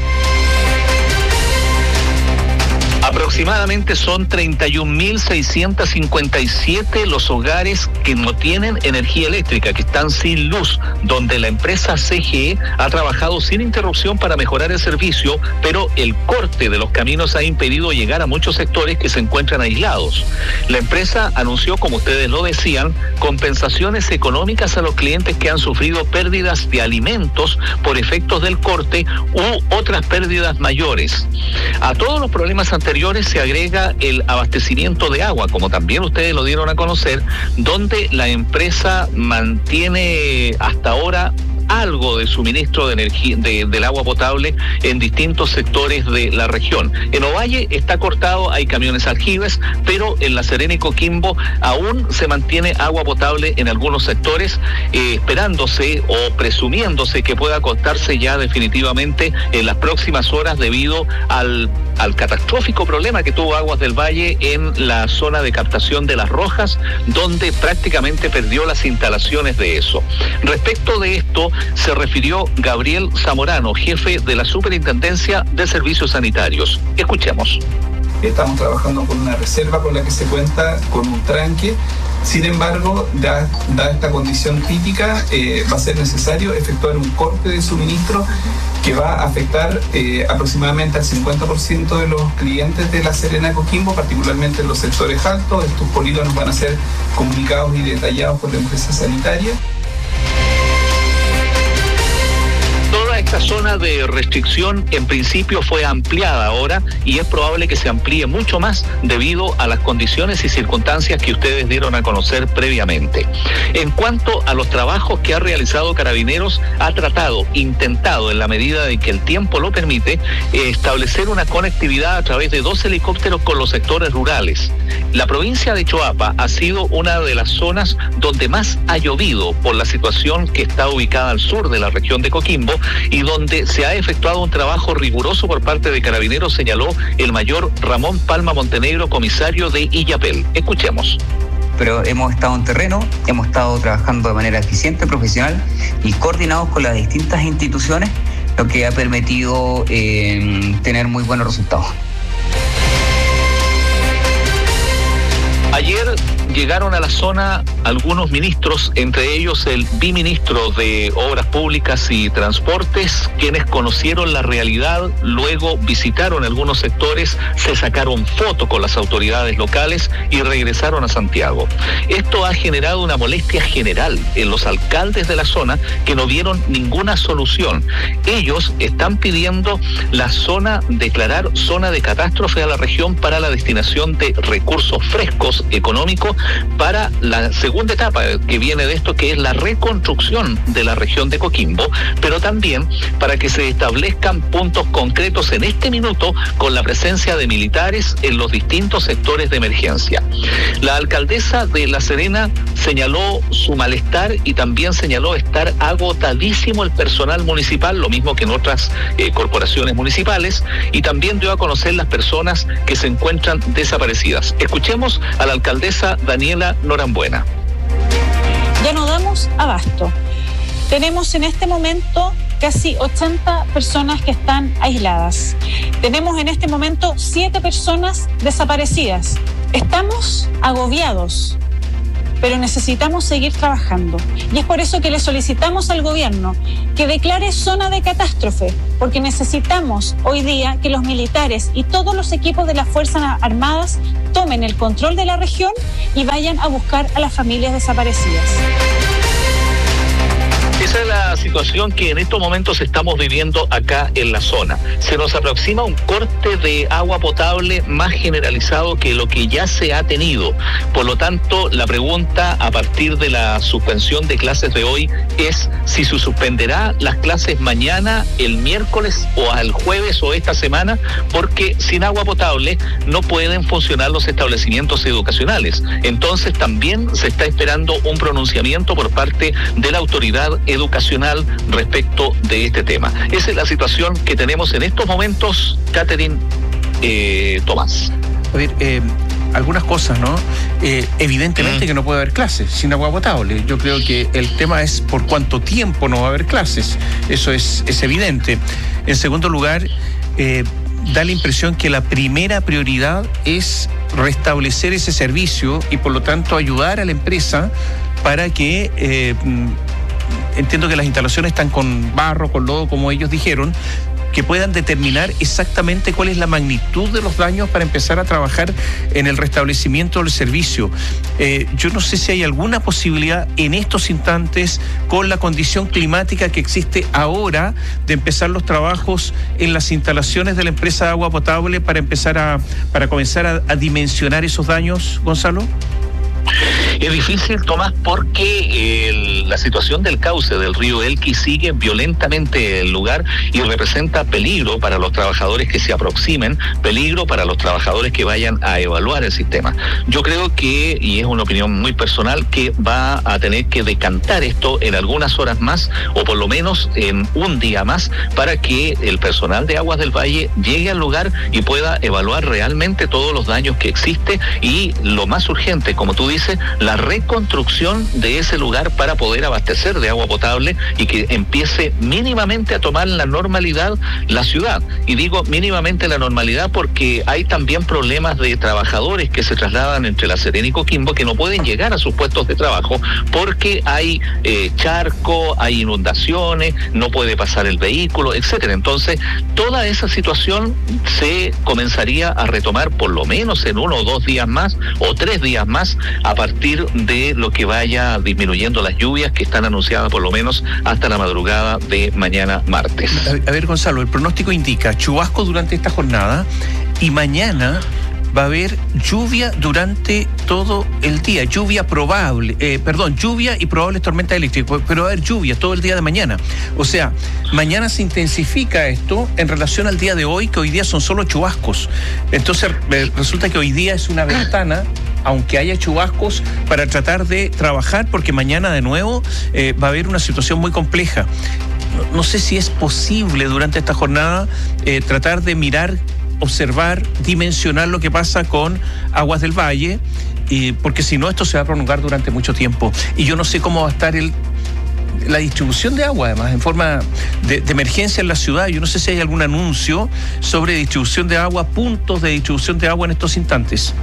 Aproximadamente son treinta y un mil seiscientos cincuenta y siete los hogares que no tienen energía eléctrica, que están sin luz, donde la empresa C G E ha trabajado sin interrupción para mejorar el servicio, pero el corte de los caminos ha impedido llegar a muchos sectores que se encuentran aislados. La empresa anunció, como ustedes lo decían, compensaciones económicas a los clientes que han sufrido pérdidas de alimentos por efectos del corte u otras pérdidas mayores. A todos los problemas anteriores se agrega el abastecimiento de agua, como también ustedes lo dieron a conocer, donde la empresa mantiene hasta ahora algo de suministro de energía de, del agua potable en distintos sectores de la región. En Ovalle está cortado, hay camiones aljibes, pero en La Serena y Coquimbo aún se mantiene agua potable en algunos sectores, eh, esperándose o presumiéndose que pueda cortarse ya definitivamente en las próximas horas debido al al catastrófico problema que tuvo Aguas del Valle en la zona de captación de Las Rojas, donde prácticamente perdió las instalaciones de eso. Respecto de esto, se refirió Gabriel Zamorano, jefe de la Superintendencia de Servicios Sanitarios. Escuchemos. Estamos trabajando con una reserva con la que se cuenta con un tranque. Sin embargo, dada da esta condición típica, eh, va a ser necesario efectuar un corte de suministro que va a afectar eh, aproximadamente al cincuenta por ciento de los clientes de La Serena Coquimbo, particularmente en los sectores altos. Estos polígonos van a ser comunicados y detallados por la empresa sanitaria. Toda esta zona de restricción en principio fue ampliada ahora y es probable que se amplíe mucho más debido a las condiciones y circunstancias que ustedes dieron a conocer previamente. En cuanto a los trabajos que ha realizado Carabineros, ha tratado, intentado en la medida de que el tiempo lo permite, establecer una conectividad a través de dos helicópteros con los sectores rurales. La provincia de Choapa ha sido una de las zonas donde más ha llovido por la situación que está ubicada al sur de la región de Coquimbo y donde se ha efectuado un trabajo riguroso por parte de Carabineros, señaló el mayor Ramón Palma Montenegro, comisario de Illapel. Escuchemos. Pero hemos estado en terreno, hemos estado trabajando de manera eficiente, profesional y coordinados con las distintas instituciones, lo que ha permitido eh, tener muy buenos resultados. Ayer llegaron a la zona algunos ministros, entre ellos el biministro de Obras Públicas y Transportes, quienes conocieron la realidad, luego visitaron algunos sectores, se sacaron fotos con las autoridades locales y regresaron a Santiago. Esto ha generado una molestia general en los alcaldes de la zona que no vieron ninguna solución. Ellos están pidiendo la zona, declarar zona de catástrofe a la región para la destinación de recursos frescos económicos para la segunda etapa que viene de esto, que es la reconstrucción de la región de Coquimbo, pero también para que se establezcan puntos concretos en este minuto con la presencia de militares en los distintos sectores de emergencia. La alcaldesa de La Serena señaló su malestar y también señaló estar agotadísimo el personal municipal, lo mismo que en otras eh, corporaciones municipales, y también dio a conocer las personas que se encuentran desaparecidas. Escuchemos a la alcaldesa Daniela Norambuena. Ya no damos abasto. Tenemos en este momento casi ochenta personas que están aisladas. Tenemos en este momento siete personas desaparecidas. Estamos agobiados, pero necesitamos seguir trabajando. Y es por eso que le solicitamos al gobierno que declare zona de catástrofe, porque necesitamos hoy día que los militares y todos los equipos de las Fuerzas Armadas tomen el control de la región y vayan a buscar a las familias desaparecidas. Esa es la situación que en estos momentos estamos viviendo acá en la zona. Se nos aproxima un corte de agua potable más generalizado que lo que ya se ha tenido. Por lo tanto, la pregunta a partir de la suspensión de clases de hoy es si se suspenderá las clases mañana, el miércoles o al jueves o esta semana, porque sin agua potable no pueden funcionar los establecimientos educacionales. Entonces también se está esperando un pronunciamiento por parte de la autoridad educacional respecto de este tema. Esa es la situación que tenemos en estos momentos, Catherine, eh, Tomás. A ver, eh, algunas cosas, ¿no? Eh, evidentemente mm. que no puede haber clases sin agua potable. Yo creo que el tema es por cuánto tiempo no va a haber clases. Eso es, es evidente. En segundo lugar, eh, da la impresión que la primera prioridad es restablecer ese servicio y por lo tanto ayudar a la empresa para que... Eh, entiendo que las instalaciones están con barro, con lodo, como ellos dijeron, que puedan determinar exactamente cuál es la magnitud de los daños para empezar a trabajar en el restablecimiento del servicio. Eh, yo no sé si hay alguna posibilidad en estos instantes, con la condición climática que existe ahora, de empezar los trabajos en las instalaciones de la empresa de agua potable para empezar a, para comenzar a, a dimensionar esos daños, Gonzalo. Es difícil, Tomás, porque el, la situación del cauce del río Elqui sigue violentamente el lugar y representa peligro para los trabajadores que se aproximen, peligro para los trabajadores que vayan a evaluar el sistema. Yo creo que, y es una opinión muy personal, que va a tener que decantar esto en algunas horas más, o por lo menos en un día más, para que el personal de Aguas del Valle llegue al lugar y pueda evaluar realmente todos los daños que existe y lo más urgente, como tú dices, la reconstrucción de ese lugar para poder abastecer de agua potable y que empiece mínimamente a tomar la normalidad la ciudad. Y digo mínimamente la normalidad porque hay también problemas de trabajadores que se trasladan entre La Serena y Coquimbo que no pueden llegar a sus puestos de trabajo porque hay eh, charco, hay inundaciones, no puede pasar el vehículo, etcétera. Entonces, toda esa situación se comenzaría a retomar por lo menos en uno o dos días más o tres días más a partir de lo que vaya disminuyendo las lluvias que están anunciadas por lo menos hasta la madrugada de mañana martes. A, a ver, Gonzalo, el pronóstico indica chubasco durante esta jornada y mañana va a haber lluvia durante todo el día, lluvia probable, eh, perdón, lluvia y probables tormentas eléctricas, pero va a haber lluvia todo el día de mañana. O sea, mañana se intensifica esto en relación al día de hoy, que hoy día son solo chubascos. Entonces, eh, resulta que hoy día es una ventana, aunque haya chubascos, para tratar de trabajar, porque mañana de nuevo eh, va a haber una situación muy compleja. No, no sé si es posible durante esta jornada eh, tratar de mirar, observar, dimensionar lo que pasa con Aguas del Valle, y porque si no esto se va a prolongar durante mucho tiempo. Y yo no sé cómo va a estar el la distribución de agua, además, en forma de, de emergencia en la ciudad. Yo no sé si hay algún anuncio sobre distribución de agua, puntos de distribución de agua en estos instantes.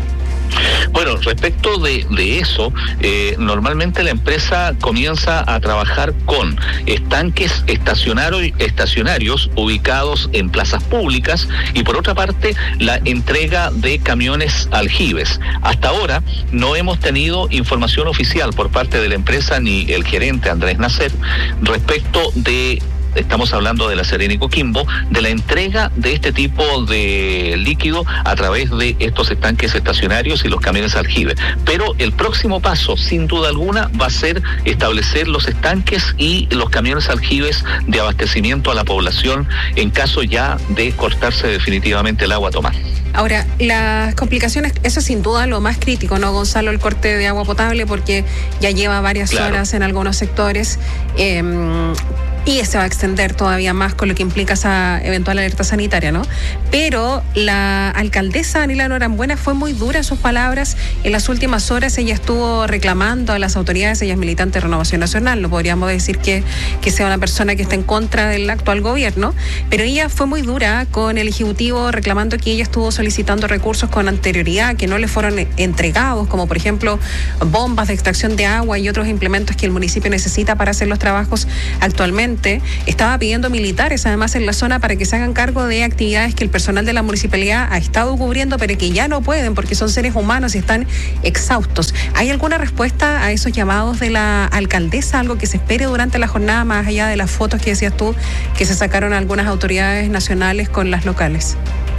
Bueno, respecto de, de eso, eh, normalmente la empresa comienza a trabajar con estanques estacionarios, estacionarios ubicados en plazas públicas y por otra parte la entrega de camiones aljibes. Hasta ahora no hemos tenido información oficial por parte de la empresa ni el gerente Andrés Nacer respecto de estamos hablando de La Serena y Coquimbo, de la entrega de este tipo de líquido a través de estos estanques estacionarios y los camiones aljibe. Pero el próximo paso, sin duda alguna, va a ser establecer los estanques y los camiones aljibes de abastecimiento a la población en caso ya de cortarse definitivamente el agua, Tomás. Ahora, las complicaciones, eso es sin duda lo más crítico, ¿no, Gonzalo? El corte de agua potable, porque ya lleva varias claro. horas en algunos sectores. Eh, y se va a extender todavía más con lo que implica esa eventual alerta sanitaria, ¿no? Pero la alcaldesa Anila Norambuena fue muy dura en sus palabras. En las últimas horas ella estuvo reclamando a las autoridades, ella es militante de Renovación Nacional, no podríamos decir que, que sea una persona que está en contra del actual gobierno, pero ella fue muy dura con el Ejecutivo reclamando que ella estuvo solicitando recursos con anterioridad que no le fueron entregados, como por ejemplo bombas de extracción de agua y otros implementos que el municipio necesita para hacer los trabajos actualmente. Estaba pidiendo militares además en la zona para que se hagan cargo de actividades que el personal de la municipalidad ha estado cubriendo, pero que ya no pueden porque son seres humanos y están exhaustos. ¿Hay alguna respuesta a esos llamados de la alcaldesa? ¿Algo que se espere durante la jornada, más allá de las fotos que decías tú que se sacaron algunas autoridades nacionales con las locales?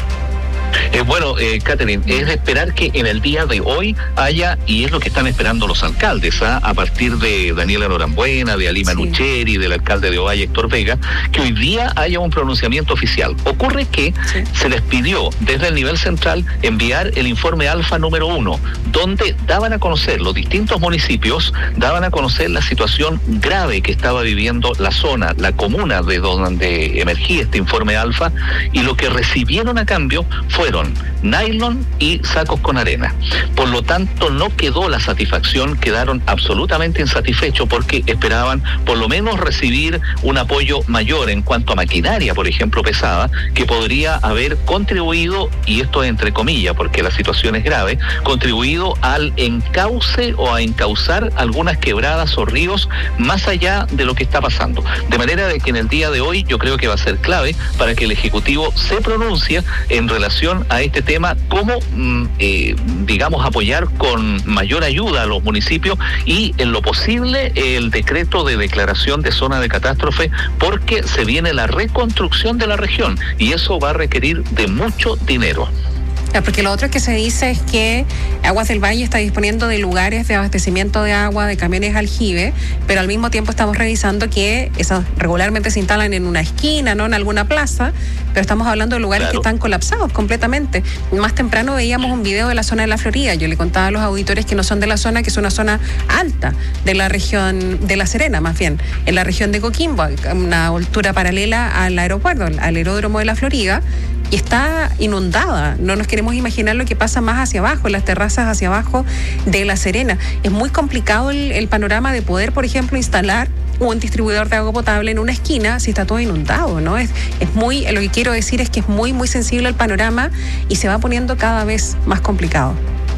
Eh, bueno, eh, Catherine, es de esperar que en el día de hoy haya, y es lo que están esperando los alcaldes, ¿ah? a partir de Daniela Norambuena, de Alima sí. Nucheri, del alcalde de Ovalle, Héctor Vega, que hoy día haya un pronunciamiento oficial. Ocurre que sí. se les pidió desde el nivel central enviar el informe alfa número uno, donde daban a conocer los distintos municipios, daban a conocer la situación grave que estaba viviendo la zona, la comuna de donde emergía este informe alfa, y lo que recibieron a cambio fueron nylon y sacos con arena. Por lo tanto, no quedó la satisfacción, quedaron absolutamente insatisfechos porque esperaban por lo menos recibir un apoyo mayor en cuanto a maquinaria, por ejemplo, pesada, que podría haber contribuido, y esto es entre comillas porque la situación es grave, contribuido al encauce o a encauzar algunas quebradas o ríos más allá de lo que está pasando. De manera de que en el día de hoy yo creo que va a ser clave para que el Ejecutivo se pronuncie en relación a este tema, cómo, eh, digamos, apoyar con mayor ayuda a los municipios y, en lo posible, el decreto de declaración de zona de catástrofe, porque se viene la reconstrucción de la región y eso va a requerir de mucho dinero. Porque lo otro que se dice es que Aguas del Valle está disponiendo de lugares de abastecimiento de agua, de camiones aljibe, pero al mismo tiempo estamos revisando que esas regularmente se instalan en una esquina, no en alguna plaza, pero estamos hablando de lugares claro. que están colapsados completamente. Más temprano veíamos un video de la zona de la Florida. Yo le contaba a los auditores que no son de la zona, que es una zona alta de la región de La Serena, más bien, en la región de Coquimbo, una altura paralela al aeropuerto, al aeródromo de la Florida, y está inundada. No nos queremos imaginar lo que pasa más hacia abajo, en las terrazas hacia abajo de La Serena. Es muy complicado el, el panorama de poder, por ejemplo, instalar un distribuidor de agua potable en una esquina si está todo inundado, ¿no? Es, es muy, lo que quiero decir es que es muy, muy sensible el panorama y se va poniendo cada vez más complicado.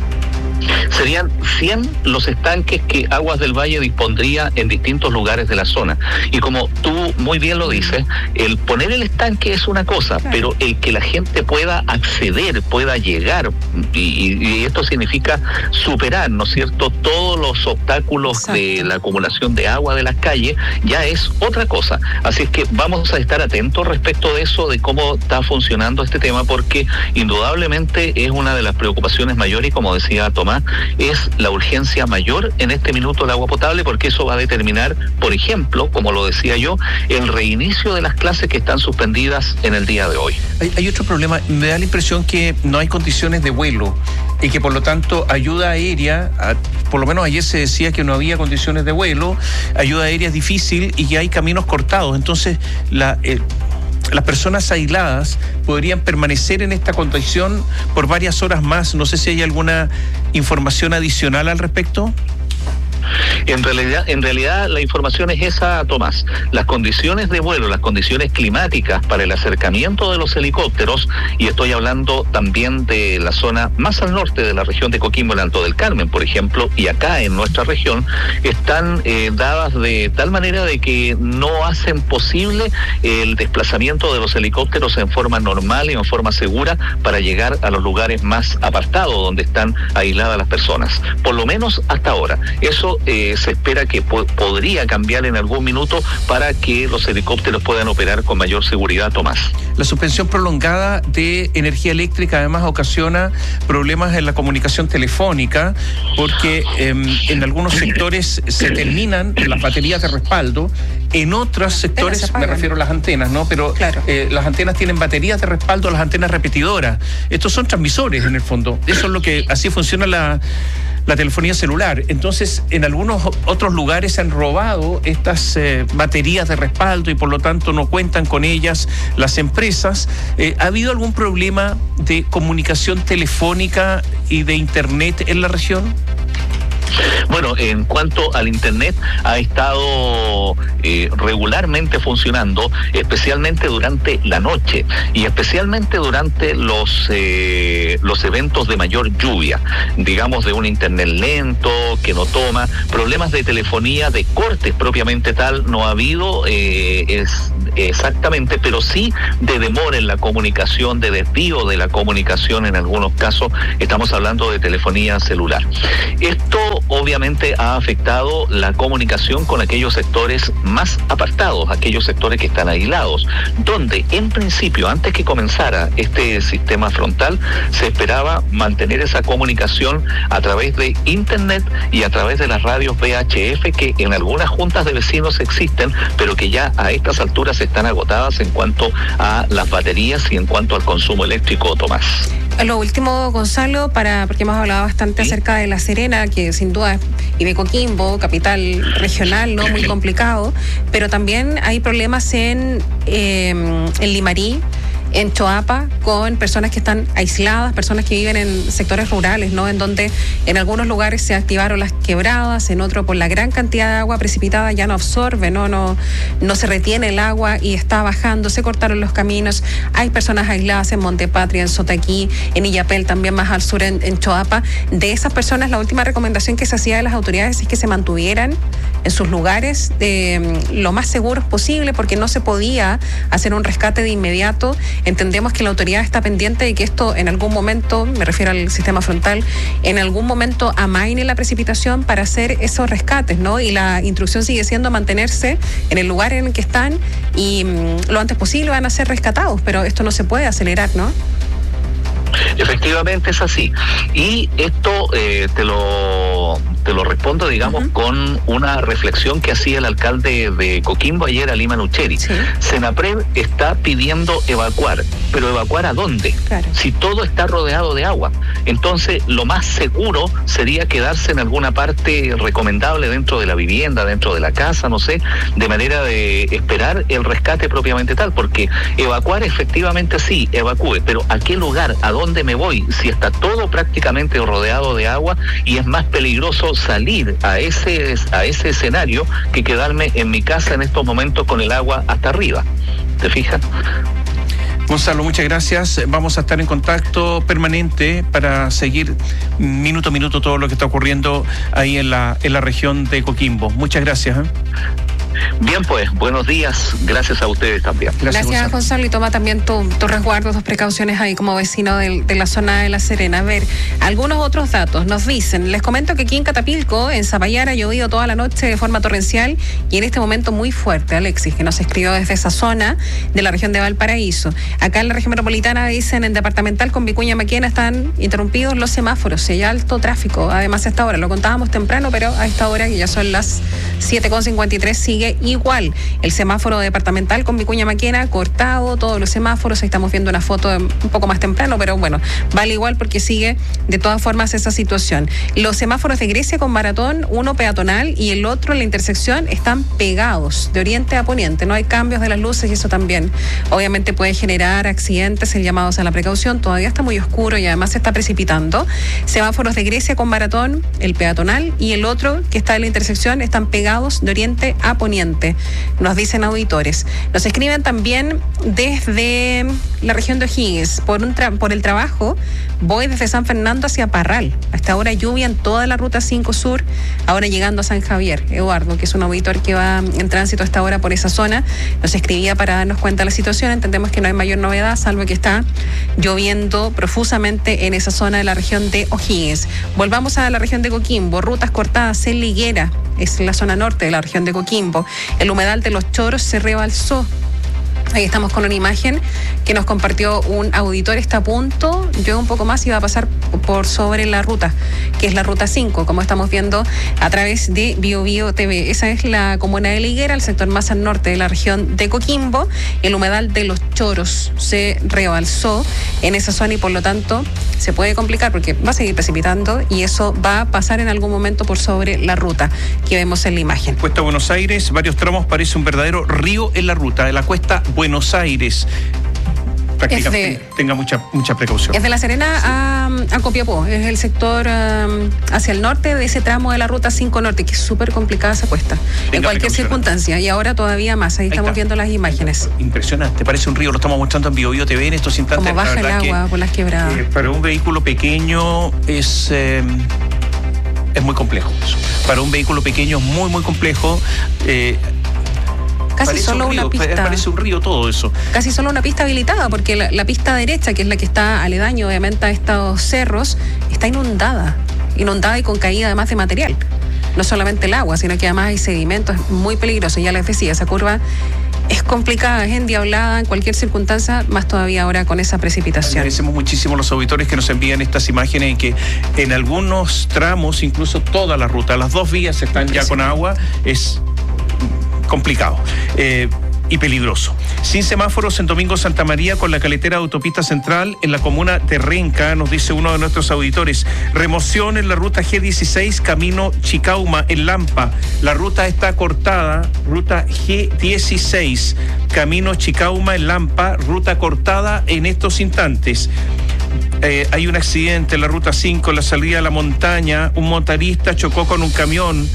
Serían cien los estanques que Aguas del Valle dispondría en distintos lugares de la zona. Y como tú muy bien lo dices, el poner el estanque es una cosa, claro. pero el que la gente pueda acceder, pueda llegar, y, y esto significa superar, ¿no es cierto?, todos los obstáculos Exacto. de la acumulación de agua de las calles, ya es otra cosa. Así es que vamos a estar atentos respecto de eso, de cómo está funcionando este tema, porque indudablemente es una de las preocupaciones mayores, y como decía Tomás, es la urgencia mayor en este minuto del agua potable, porque eso va a determinar, por ejemplo, como lo decía yo, el reinicio de las clases que están suspendidas en el día de hoy. Hay, hay otro problema, me da la impresión que no hay condiciones de vuelo y que por lo tanto ayuda aérea, a, por lo menos ayer se decía que no había condiciones de vuelo, ayuda aérea es difícil y que hay caminos cortados, entonces la... Eh, las personas aisladas podrían permanecer en esta condición por varias horas más. No sé si hay alguna información adicional al respecto. En realidad, en realidad la información es esa, Tomás. Las condiciones de vuelo, las condiciones climáticas para el acercamiento de los helicópteros, y estoy hablando también de la zona más al norte de la región de Coquimbo, el Alto del Carmen, por ejemplo, y acá en nuestra región, están eh, dadas de tal manera de que no hacen posible el desplazamiento de los helicópteros en forma normal y en forma segura para llegar a los lugares más apartados donde están aisladas las personas. Por lo menos hasta ahora. Eso esto eh, se espera que po- podría cambiar en algún minuto para que los helicópteros puedan operar con mayor seguridad, Tomás. La suspensión prolongada de energía eléctrica además ocasiona problemas en la comunicación telefónica porque eh, en algunos sectores se terminan las baterías de respaldo, en otros sectores, me refiero a las antenas, ¿no? Pero claro. eh, las antenas tienen baterías de respaldo, las antenas repetidoras. Estos son transmisores en el fondo. Eso es lo que, así funciona la... la telefonía celular. Entonces, en algunos otros lugares se han robado estas eh, baterías de respaldo y por lo tanto no cuentan con ellas las empresas. Eh, ¿Ha habido algún problema de comunicación telefónica y de internet en la región? Bueno, en cuanto al Internet, ha estado eh, regularmente funcionando, especialmente durante la noche y especialmente durante los eh, los eventos de mayor lluvia, digamos de un Internet lento, que no toma, problemas de telefonía, de cortes propiamente tal, no ha habido eh, es, exactamente, pero sí de demora en la comunicación, de desvío de la comunicación en algunos casos, estamos hablando de telefonía celular. Esto obviamente ha afectado la comunicación con aquellos sectores más apartados, aquellos sectores que están aislados, donde en principio, antes que comenzara este sistema frontal, se esperaba mantener esa comunicación a través de internet y a través de las radios V H F que en algunas juntas de vecinos existen, pero que ya a estas alturas están agotadas en cuanto a las baterías y en cuanto al consumo eléctrico, Tomás. Lo último, Gonzalo, para porque hemos hablado bastante ¿Sí? acerca de La Serena, que sin duda, y de Coquimbo, capital regional, no muy complicado, pero también hay problemas en, eh, en Limarí, en Choapa, con personas que están aisladas, personas que viven en sectores rurales, ¿no? En donde en algunos lugares se activaron las quebradas, en otro por la gran cantidad de agua precipitada ya no absorbe, no, no, no se retiene el agua y está bajando, se cortaron los caminos. Hay personas aisladas en Montepatria, en Sotaquí, en Illapel, también más al sur en, en Choapa. De esas personas, la última recomendación que se hacía de las autoridades es que se mantuvieran en sus lugares eh, lo más seguros posible, porque no se podía hacer un rescate de inmediato. Entendemos que la autoridad está pendiente de que esto en algún momento, me refiero al sistema frontal, en algún momento amaine la precipitación para hacer esos rescates, ¿no? Y la instrucción sigue siendo mantenerse en el lugar en el que están y mmm, lo antes posible van a ser rescatados, pero esto no se puede acelerar, ¿no? Efectivamente es así. Y esto eh, te lo te lo respondo, digamos, uh-huh. con una reflexión que hacía el alcalde de Coquimbo ayer, Alima Nucheri. Sí. Senapred está pidiendo evacuar, pero ¿evacuar a dónde? Claro. Si todo está rodeado de agua. Entonces, lo más seguro sería quedarse en alguna parte recomendable dentro de la vivienda, dentro de la casa, no sé, de manera de esperar el rescate propiamente tal, porque evacuar efectivamente sí, evacúe, pero ¿a qué lugar? ¿A dónde me voy? Si está todo prácticamente rodeado de agua y es más peligroso salir a ese a ese escenario que quedarme en mi casa en estos momentos con el agua hasta arriba. ¿Te fijas? Gonzalo, muchas gracias. Vamos a estar en contacto permanente para seguir minuto a minuto todo lo que está ocurriendo ahí en la en la región de Coquimbo. Muchas gracias. ¿eh? Bien, pues, buenos días. Gracias a ustedes también. Gracias, Gracias Gonzalo. Y toma también tu, tu resguardo, tus precauciones ahí como vecino de, de la zona de La Serena. A ver, algunos otros datos nos dicen. Les comento que aquí en Catapilco, en Zapallar, ha llovido toda la noche de forma torrencial y en este momento muy fuerte. Alexis, que nos escribió desde esa zona de la región de Valparaíso. Acá en la región metropolitana, dicen, en Departamental con Vicuña Maquena están interrumpidos los semáforos. Hay alto tráfico. Además, a esta hora, lo contábamos temprano, pero a esta hora, que ya son las siete con cincuenta y tres, sigue igual. El semáforo departamental con Vicuña Maquena cortado, todos los semáforos. Ahí estamos viendo una foto un poco más temprano, pero bueno, vale igual porque sigue de todas formas esa situación. Los semáforos de Grecia con Maratón, uno peatonal y el otro en la intersección, están pegados de oriente a poniente. No hay cambios de las luces y eso también obviamente puede generar accidentes, el llamados a la precaución. Todavía está muy oscuro y además se está precipitando. Semáforos de Grecia con Maratón, el peatonal y el otro que está en la intersección, están pegados de oriente a poniente. poniente, nos dicen auditores. Nos escriben también desde la región de O'Higgins. Por, un tra- por el trabajo voy desde San Fernando hacia Parral. Hasta ahora lluvia en toda la ruta cinco Sur, ahora llegando a San Javier. Eduardo, que es un auditor que va en tránsito hasta ahora por esa zona, nos escribía para darnos cuenta de la situación. Entendemos que no hay mayor novedad, salvo que está lloviendo profusamente en esa zona de la región de O'Higgins. Volvamos a la región de Coquimbo. Rutas cortadas en Liguera, es la zona norte de la región de Coquimbo. El humedal de Los Choros se rebalsó. Ahí estamos con una imagen que nos compartió un auditor. Está a punto, yo un poco más iba a pasar por sobre la ruta, que es la ruta cinco, como estamos viendo a través de Bio Bio T V. Esa es la comuna de Liguera, el sector más al norte de la región de Coquimbo. El humedal de Los Choros se rebalsó en esa zona y por lo tanto se puede complicar porque va a seguir precipitando y eso va a pasar en algún momento por sobre la ruta que vemos en la imagen. Cuesta Buenos Aires, varios tramos, parece un verdadero río en la ruta de la cuesta Buenos Aires. Prácticamente de, tenga mucha mucha precaución. Es de La Serena sí. a, a Copiapó, es el sector um, hacia el norte de ese tramo de la ruta cinco Norte, que es súper complicada esa cuesta, tenga en cualquier circunstancia, y ahora todavía más, ahí, ahí estamos está. viendo las imágenes. Impresionante, parece un río, lo estamos mostrando en Bio Bio T V en estos instantes. Como baja el agua que, por las quebradas. Eh, para un vehículo pequeño es... Eh, es muy complejo eso. Para un vehículo pequeño es muy, muy complejo. Eh, Casi parece solo un río, una pista. Parece un río todo eso. Casi solo una pista habilitada, porque la, la pista derecha, que es la que está aledaño obviamente a estos cerros, está inundada. Inundada y con caída además de material. No solamente el agua, sino que además hay sedimentos. Es muy peligroso. Ya les decía, esa curva es complicada, es endiablada en cualquier circunstancia, más todavía ahora con esa precipitación. Agradecemos muchísimo a los auditores que nos envían estas imágenes y que en algunos tramos, incluso toda la ruta, las dos vías están ya con agua. Es complicado eh, y peligroso. Sin semáforos en Domingo Santa María con la caletera de autopista central en la comuna de Renca, nos dice uno de nuestros auditores. Remoción en la ruta G dieciséis, camino Chicauma en Lampa. La ruta está cortada, ruta G dieciséis, camino Chicauma en Lampa, ruta cortada en estos instantes. Eh, hay un accidente en la ruta cinco, en la salida a la montaña. Un motorista chocó con un camión.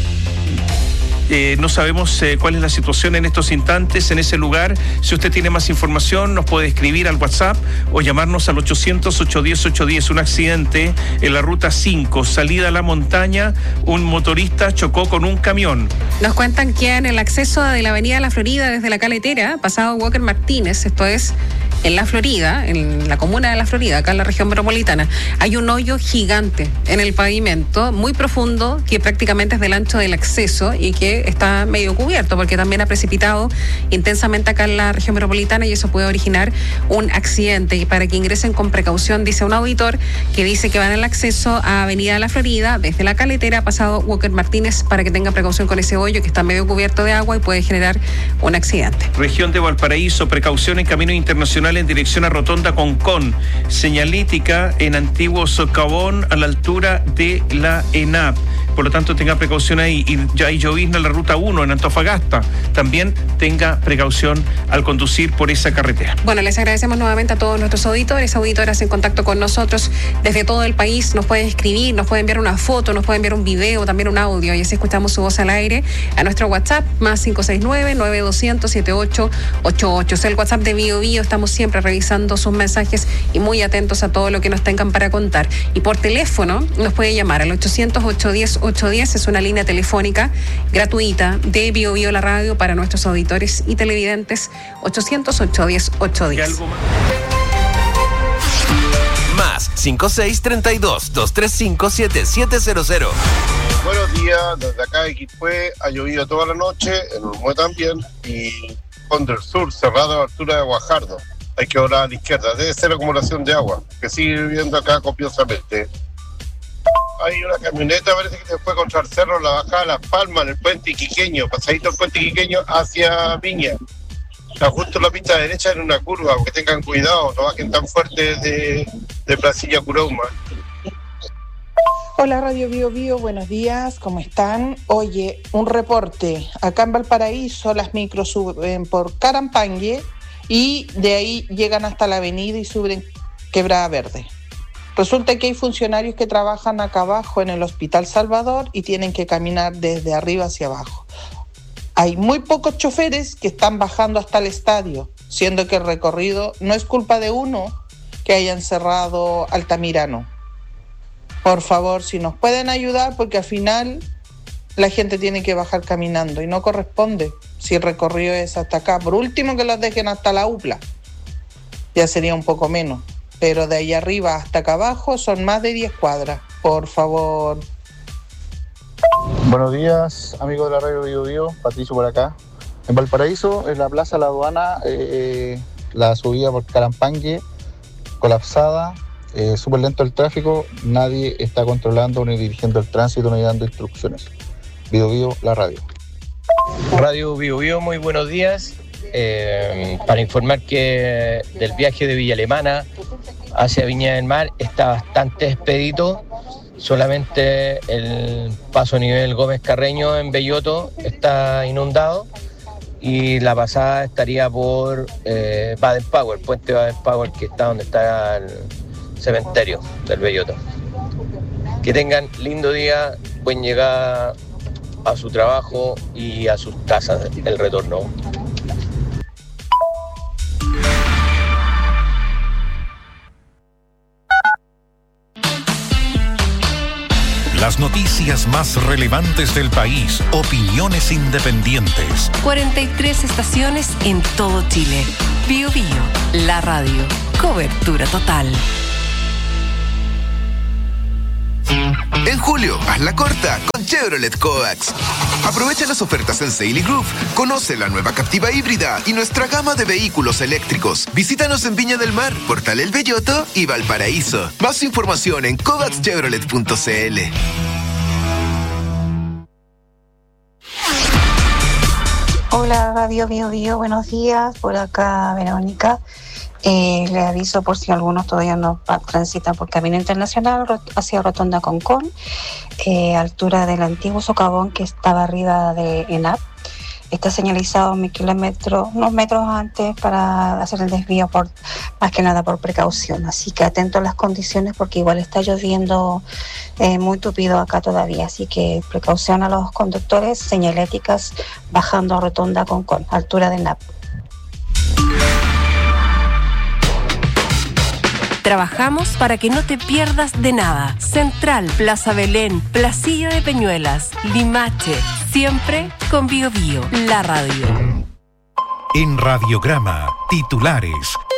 Eh, no sabemos eh, cuál es la situación en estos instantes en ese lugar. Si usted tiene más información, nos puede escribir al WhatsApp o llamarnos al ochocientos, ochocientos diez, ochocientos diez. Un accidente en la ruta cinco, salida a la montaña, un motorista chocó con un camión. Nos cuentan que en el acceso de la avenida La Florida desde la Caletera, pasado Walker Martínez, esto es en La Florida, en la comuna de La Florida, acá en la región metropolitana, hay un hoyo gigante en el pavimento, muy profundo, que prácticamente es del ancho del acceso y que está medio cubierto porque también ha precipitado intensamente acá en la región metropolitana y eso puede originar un accidente. Y para que ingresen con precaución, dice un auditor que dice que van al acceso a Avenida La Florida desde la Caletera, pasado Walker Martínez, para que tengan precaución con ese hoyo que está medio cubierto de agua y puede generar un accidente. Región de Valparaíso, precaución en camino internacional en dirección a Rotonda Concón, señalítica en Antiguo Socavón a la altura de la ENAP. Por lo tanto, tenga precaución ahí. Y ya hay llovizna en la ruta uno en Antofagasta. También tenga precaución al conducir por esa carretera. Bueno, les agradecemos nuevamente a todos nuestros auditores, auditoras en contacto con nosotros desde todo el país. Nos pueden escribir, nos pueden enviar una foto, nos pueden enviar un video, también un audio y así escuchamos su voz al aire a nuestro WhatsApp más cinco seis nueve, nueve dos cero cero, siete ocho ocho ocho. Es el WhatsApp de Bio Bio. Estamos siempre revisando sus mensajes y muy atentos a todo lo que nos tengan para contar. Y por teléfono nos puede llamar al ochocientos, ochocientos diez, ochocientos diez, es una línea telefónica gratuita de Bio Bio la radio para nuestros auditores y televidentes. Ochocientos, ochocientos diez, ochocientos diez. Más cinco seis, treinta y dos, doscientos treinta y cinco, setenta y siete cero cero. Buenos días, desde acá de Quilpué ha llovido toda la noche, en Urmue también, y Fondo del Sur, cerrado a altura de Guajardo. Hay que doblar a la izquierda, debe ser acumulación de agua, que sigue lloviendo acá copiosamente. Hay una camioneta, parece que se fue contra el cerro, la bajada de Las Palmas, en el puente Iquiqueño, pasadito el puente Iquiqueño hacia Viña. Está justo en la pista derecha en una curva, que tengan cuidado, no bajen tan fuerte de, de Placilla Curauma. Hola Radio Bio Bio, buenos días, ¿cómo están? Oye, un reporte, acá en Valparaíso las micros suben por Carampangue y de ahí llegan hasta la avenida y suben Quebrada Verde. Resulta que hay funcionarios que trabajan acá abajo en el Hospital Salvador y tienen que caminar desde arriba hacia abajo. Hay muy pocos choferes que están bajando hasta el estadio, siendo que el recorrido no es culpa de uno que hayan cerrado Altamirano. Por favor, si nos pueden ayudar, porque al final la gente tiene que bajar caminando y no corresponde si el recorrido es hasta acá. Por último, que los dejen hasta la U P L A, ya sería un poco menos, pero de ahí arriba hasta acá abajo son más de diez cuadras. Por favor. Buenos días, amigos de la radio Bio Bio, Patricio por acá. En Valparaíso, en la plaza de la aduana, eh, la subida por Carampangue colapsada, eh, súper lento el tráfico, nadie está controlando ni dirigiendo el tránsito ni dando instrucciones. Bio Bio, la radio. Radio Bio Bio, muy buenos días. Eh, para informar que del viaje de Villa Alemana hacia Viña del Mar está bastante expedito. Solamente el paso a nivel Gómez Carreño en Belloto está inundado y la pasada estaría por eh, Baden Powell, puente Baden Powell, que está donde está el cementerio del Belloto. Que tengan lindo día, buen llegada a su trabajo y a sus casas el retorno. Las noticias más relevantes del país, opiniones independientes. cuarenta y tres estaciones en todo Chile. Bio Bio, la radio. Cobertura total. En julio, hazla corta con Chevrolet Coax. Aprovecha las ofertas en Saily Group. Conoce la nueva Captiva híbrida y nuestra gama de vehículos eléctricos. Visítanos en Viña del Mar, Portal El Belloto y Valparaíso. Más información en coax chevrolet punto c l. Hola, Radio Bio Bio, buenos días. Por acá, Verónica. Eh, le aviso por si algunos todavía no transitan por Camino Internacional hacia Rotonda Concón, eh, altura del antiguo socavón que estaba arriba de ENAP. Está señalizado un kilómetro, unos metros antes para hacer el desvío, por más que nada por precaución. Así que atento a las condiciones porque igual está lloviendo eh, muy tupido acá todavía. Así que precaución a los conductores, señaléticas bajando a Rotonda Concón, altura de ENAP. Trabajamos para que no te pierdas de nada. Central, Plaza Belén, Placilla de Peñuelas, Limache, siempre con Bio Bio, la radio. En Radiograma, titulares.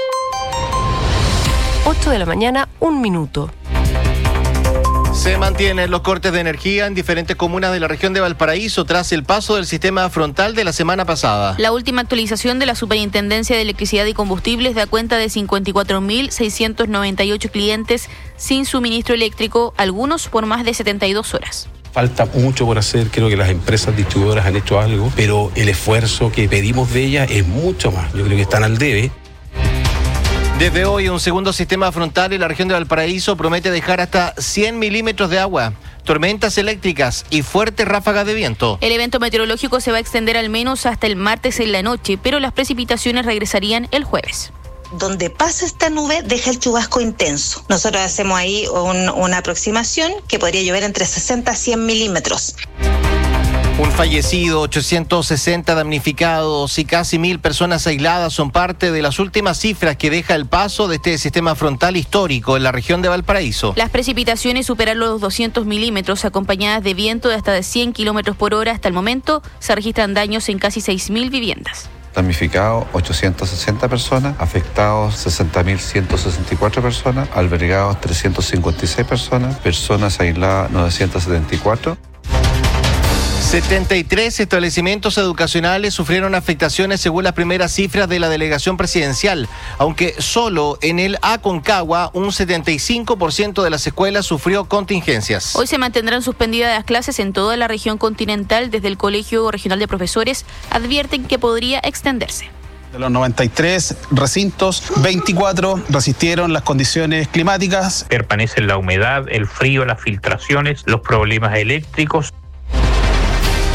ocho de la mañana, un minuto. Se mantienen los cortes de energía en diferentes comunas de la región de Valparaíso tras el paso del sistema frontal de la semana pasada. La última actualización de la Superintendencia de Electricidad y Combustibles da cuenta de cincuenta y cuatro mil seiscientos noventa y ocho clientes sin suministro eléctrico, algunos por más de setenta y dos horas. Falta mucho por hacer, creo que las empresas distribuidoras han hecho algo, pero el esfuerzo que pedimos de ellas es mucho más. Yo creo que están al debe. Desde hoy, un segundo sistema frontal en la región de Valparaíso promete dejar hasta cien milímetros de agua, tormentas eléctricas y fuertes ráfagas de viento. El evento meteorológico se va a extender al menos hasta el martes en la noche, pero las precipitaciones regresarían el jueves. Donde pasa esta nube deja el chubasco intenso. Nosotros hacemos ahí un, una aproximación que podría llover entre sesenta a cien milímetros. Un fallecido, ochocientos sesenta damnificados y casi mil personas aisladas son parte de las últimas cifras que deja el paso de este sistema frontal histórico en la región de Valparaíso. Las precipitaciones superan los doscientos milímetros, acompañadas de viento de hasta de cien kilómetros por hora. Hasta el momento se registran daños en casi seis mil viviendas. Damnificados ochocientas sesenta personas, afectados sesenta mil ciento sesenta y cuatro personas, albergados trescientas cincuenta y seis personas, personas aisladas novecientas setenta y cuatro. setenta y tres establecimientos educacionales sufrieron afectaciones según las primeras cifras de la delegación presidencial, aunque solo en el Aconcagua un setenta y cinco por ciento de las escuelas sufrió contingencias. Hoy se mantendrán suspendidas las clases en toda la región continental. Desde el Colegio Regional de Profesores advierten que podría extenderse. De los noventa y tres recintos, veinticuatro resistieron las condiciones climáticas. Permanecen la humedad, el frío, las filtraciones, los problemas eléctricos.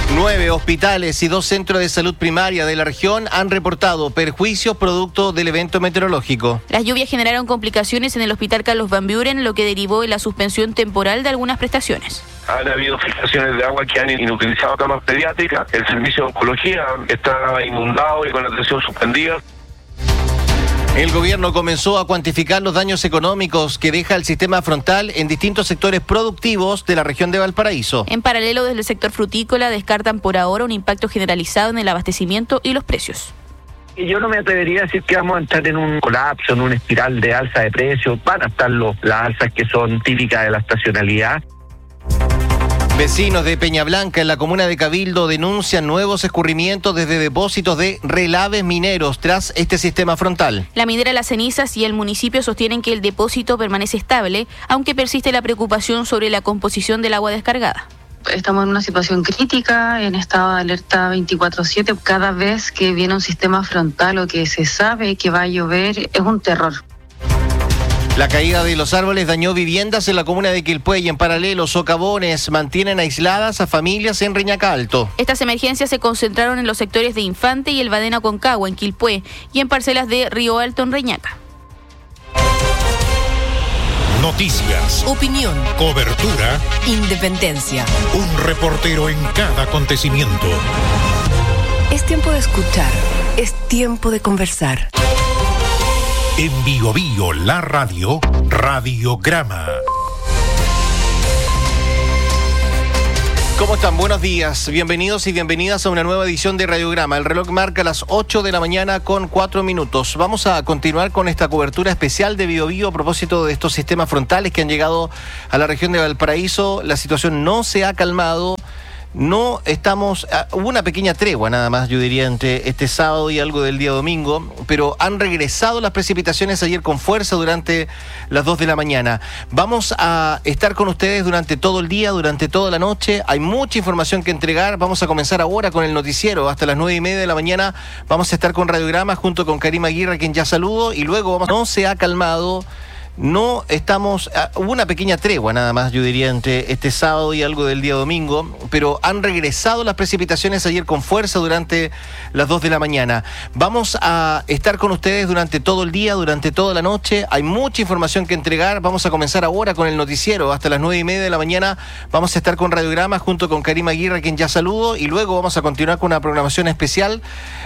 Nueve hospitales y dos centros de salud primaria de la región han reportado perjuicios producto del evento meteorológico. Las lluvias generaron complicaciones en el hospital Carlos Van Buren, lo que derivó en la suspensión temporal de algunas prestaciones. Han habido filtraciones de agua que han inutilizado camas pediátricas, el servicio de oncología está inundado y con la atención suspendida. El gobierno comenzó a cuantificar los daños económicos que deja el sistema frontal en distintos sectores productivos de la región de Valparaíso. En paralelo, desde el sector frutícola descartan por ahora un impacto generalizado en el abastecimiento y los precios. Yo no me atrevería a decir que vamos a entrar en un colapso, en una espiral de alza de precios. Van a estar los, las alzas que son típicas de la estacionalidad. Vecinos de Peñablanca, en la comuna de Cabildo, denuncian nuevos escurrimientos desde depósitos de relaves mineros tras este sistema frontal. La minera Las Cenizas y el municipio sostienen que el depósito permanece estable, aunque persiste la preocupación sobre la composición del agua descargada. Estamos en una situación crítica, en estado de alerta veinticuatro siete. Cada vez que viene un sistema frontal o que se sabe que va a llover, es un terror. La caída de los árboles dañó viviendas en la comuna de Quilpué y en paralelo socavones mantienen aisladas a familias en Reñaca Alto. Estas emergencias se concentraron en los sectores de Infante y el Badena Concagua en Quilpué y en parcelas de Río Alto en Reñaca. Noticias, opinión, cobertura, independencia. Un reportero en cada acontecimiento. Es tiempo de escuchar, es tiempo de conversar. En Bio Bio, la radio, Radiograma. ¿Cómo están? Buenos días. Bienvenidos y bienvenidas a una nueva edición de Radiograma. El reloj marca las ocho de la mañana con cuatro minutos. Vamos a continuar con esta cobertura especial de Bio Bio a propósito de estos sistemas frontales que han llegado a la región de Valparaíso. La situación no se ha calmado. No estamos, uh, hubo una pequeña tregua nada más, yo diría, entre este sábado y algo del día domingo, pero han regresado las precipitaciones ayer con fuerza durante las dos de la mañana. Vamos a estar con ustedes durante todo el día, durante toda la noche. Hay mucha información que entregar. Vamos a comenzar ahora con el noticiero. Hasta las nueve y media de la mañana vamos a estar con Radiograma junto con Karima Aguirre, a quien ya saludo, y luego vamos. No se ha calmado. No estamos, uh, hubo una pequeña tregua nada más, yo diría, entre este sábado y algo del día domingo, pero han regresado las precipitaciones ayer con fuerza durante las dos de la mañana. Vamos a estar con ustedes durante todo el día, durante toda la noche. Hay mucha información que entregar. Vamos a comenzar ahora con el noticiero. Hasta las nueve y media de la mañana vamos a estar con Radiograma junto con Karima Aguirre, a quien ya saludo, y luego vamos a continuar con una programación especial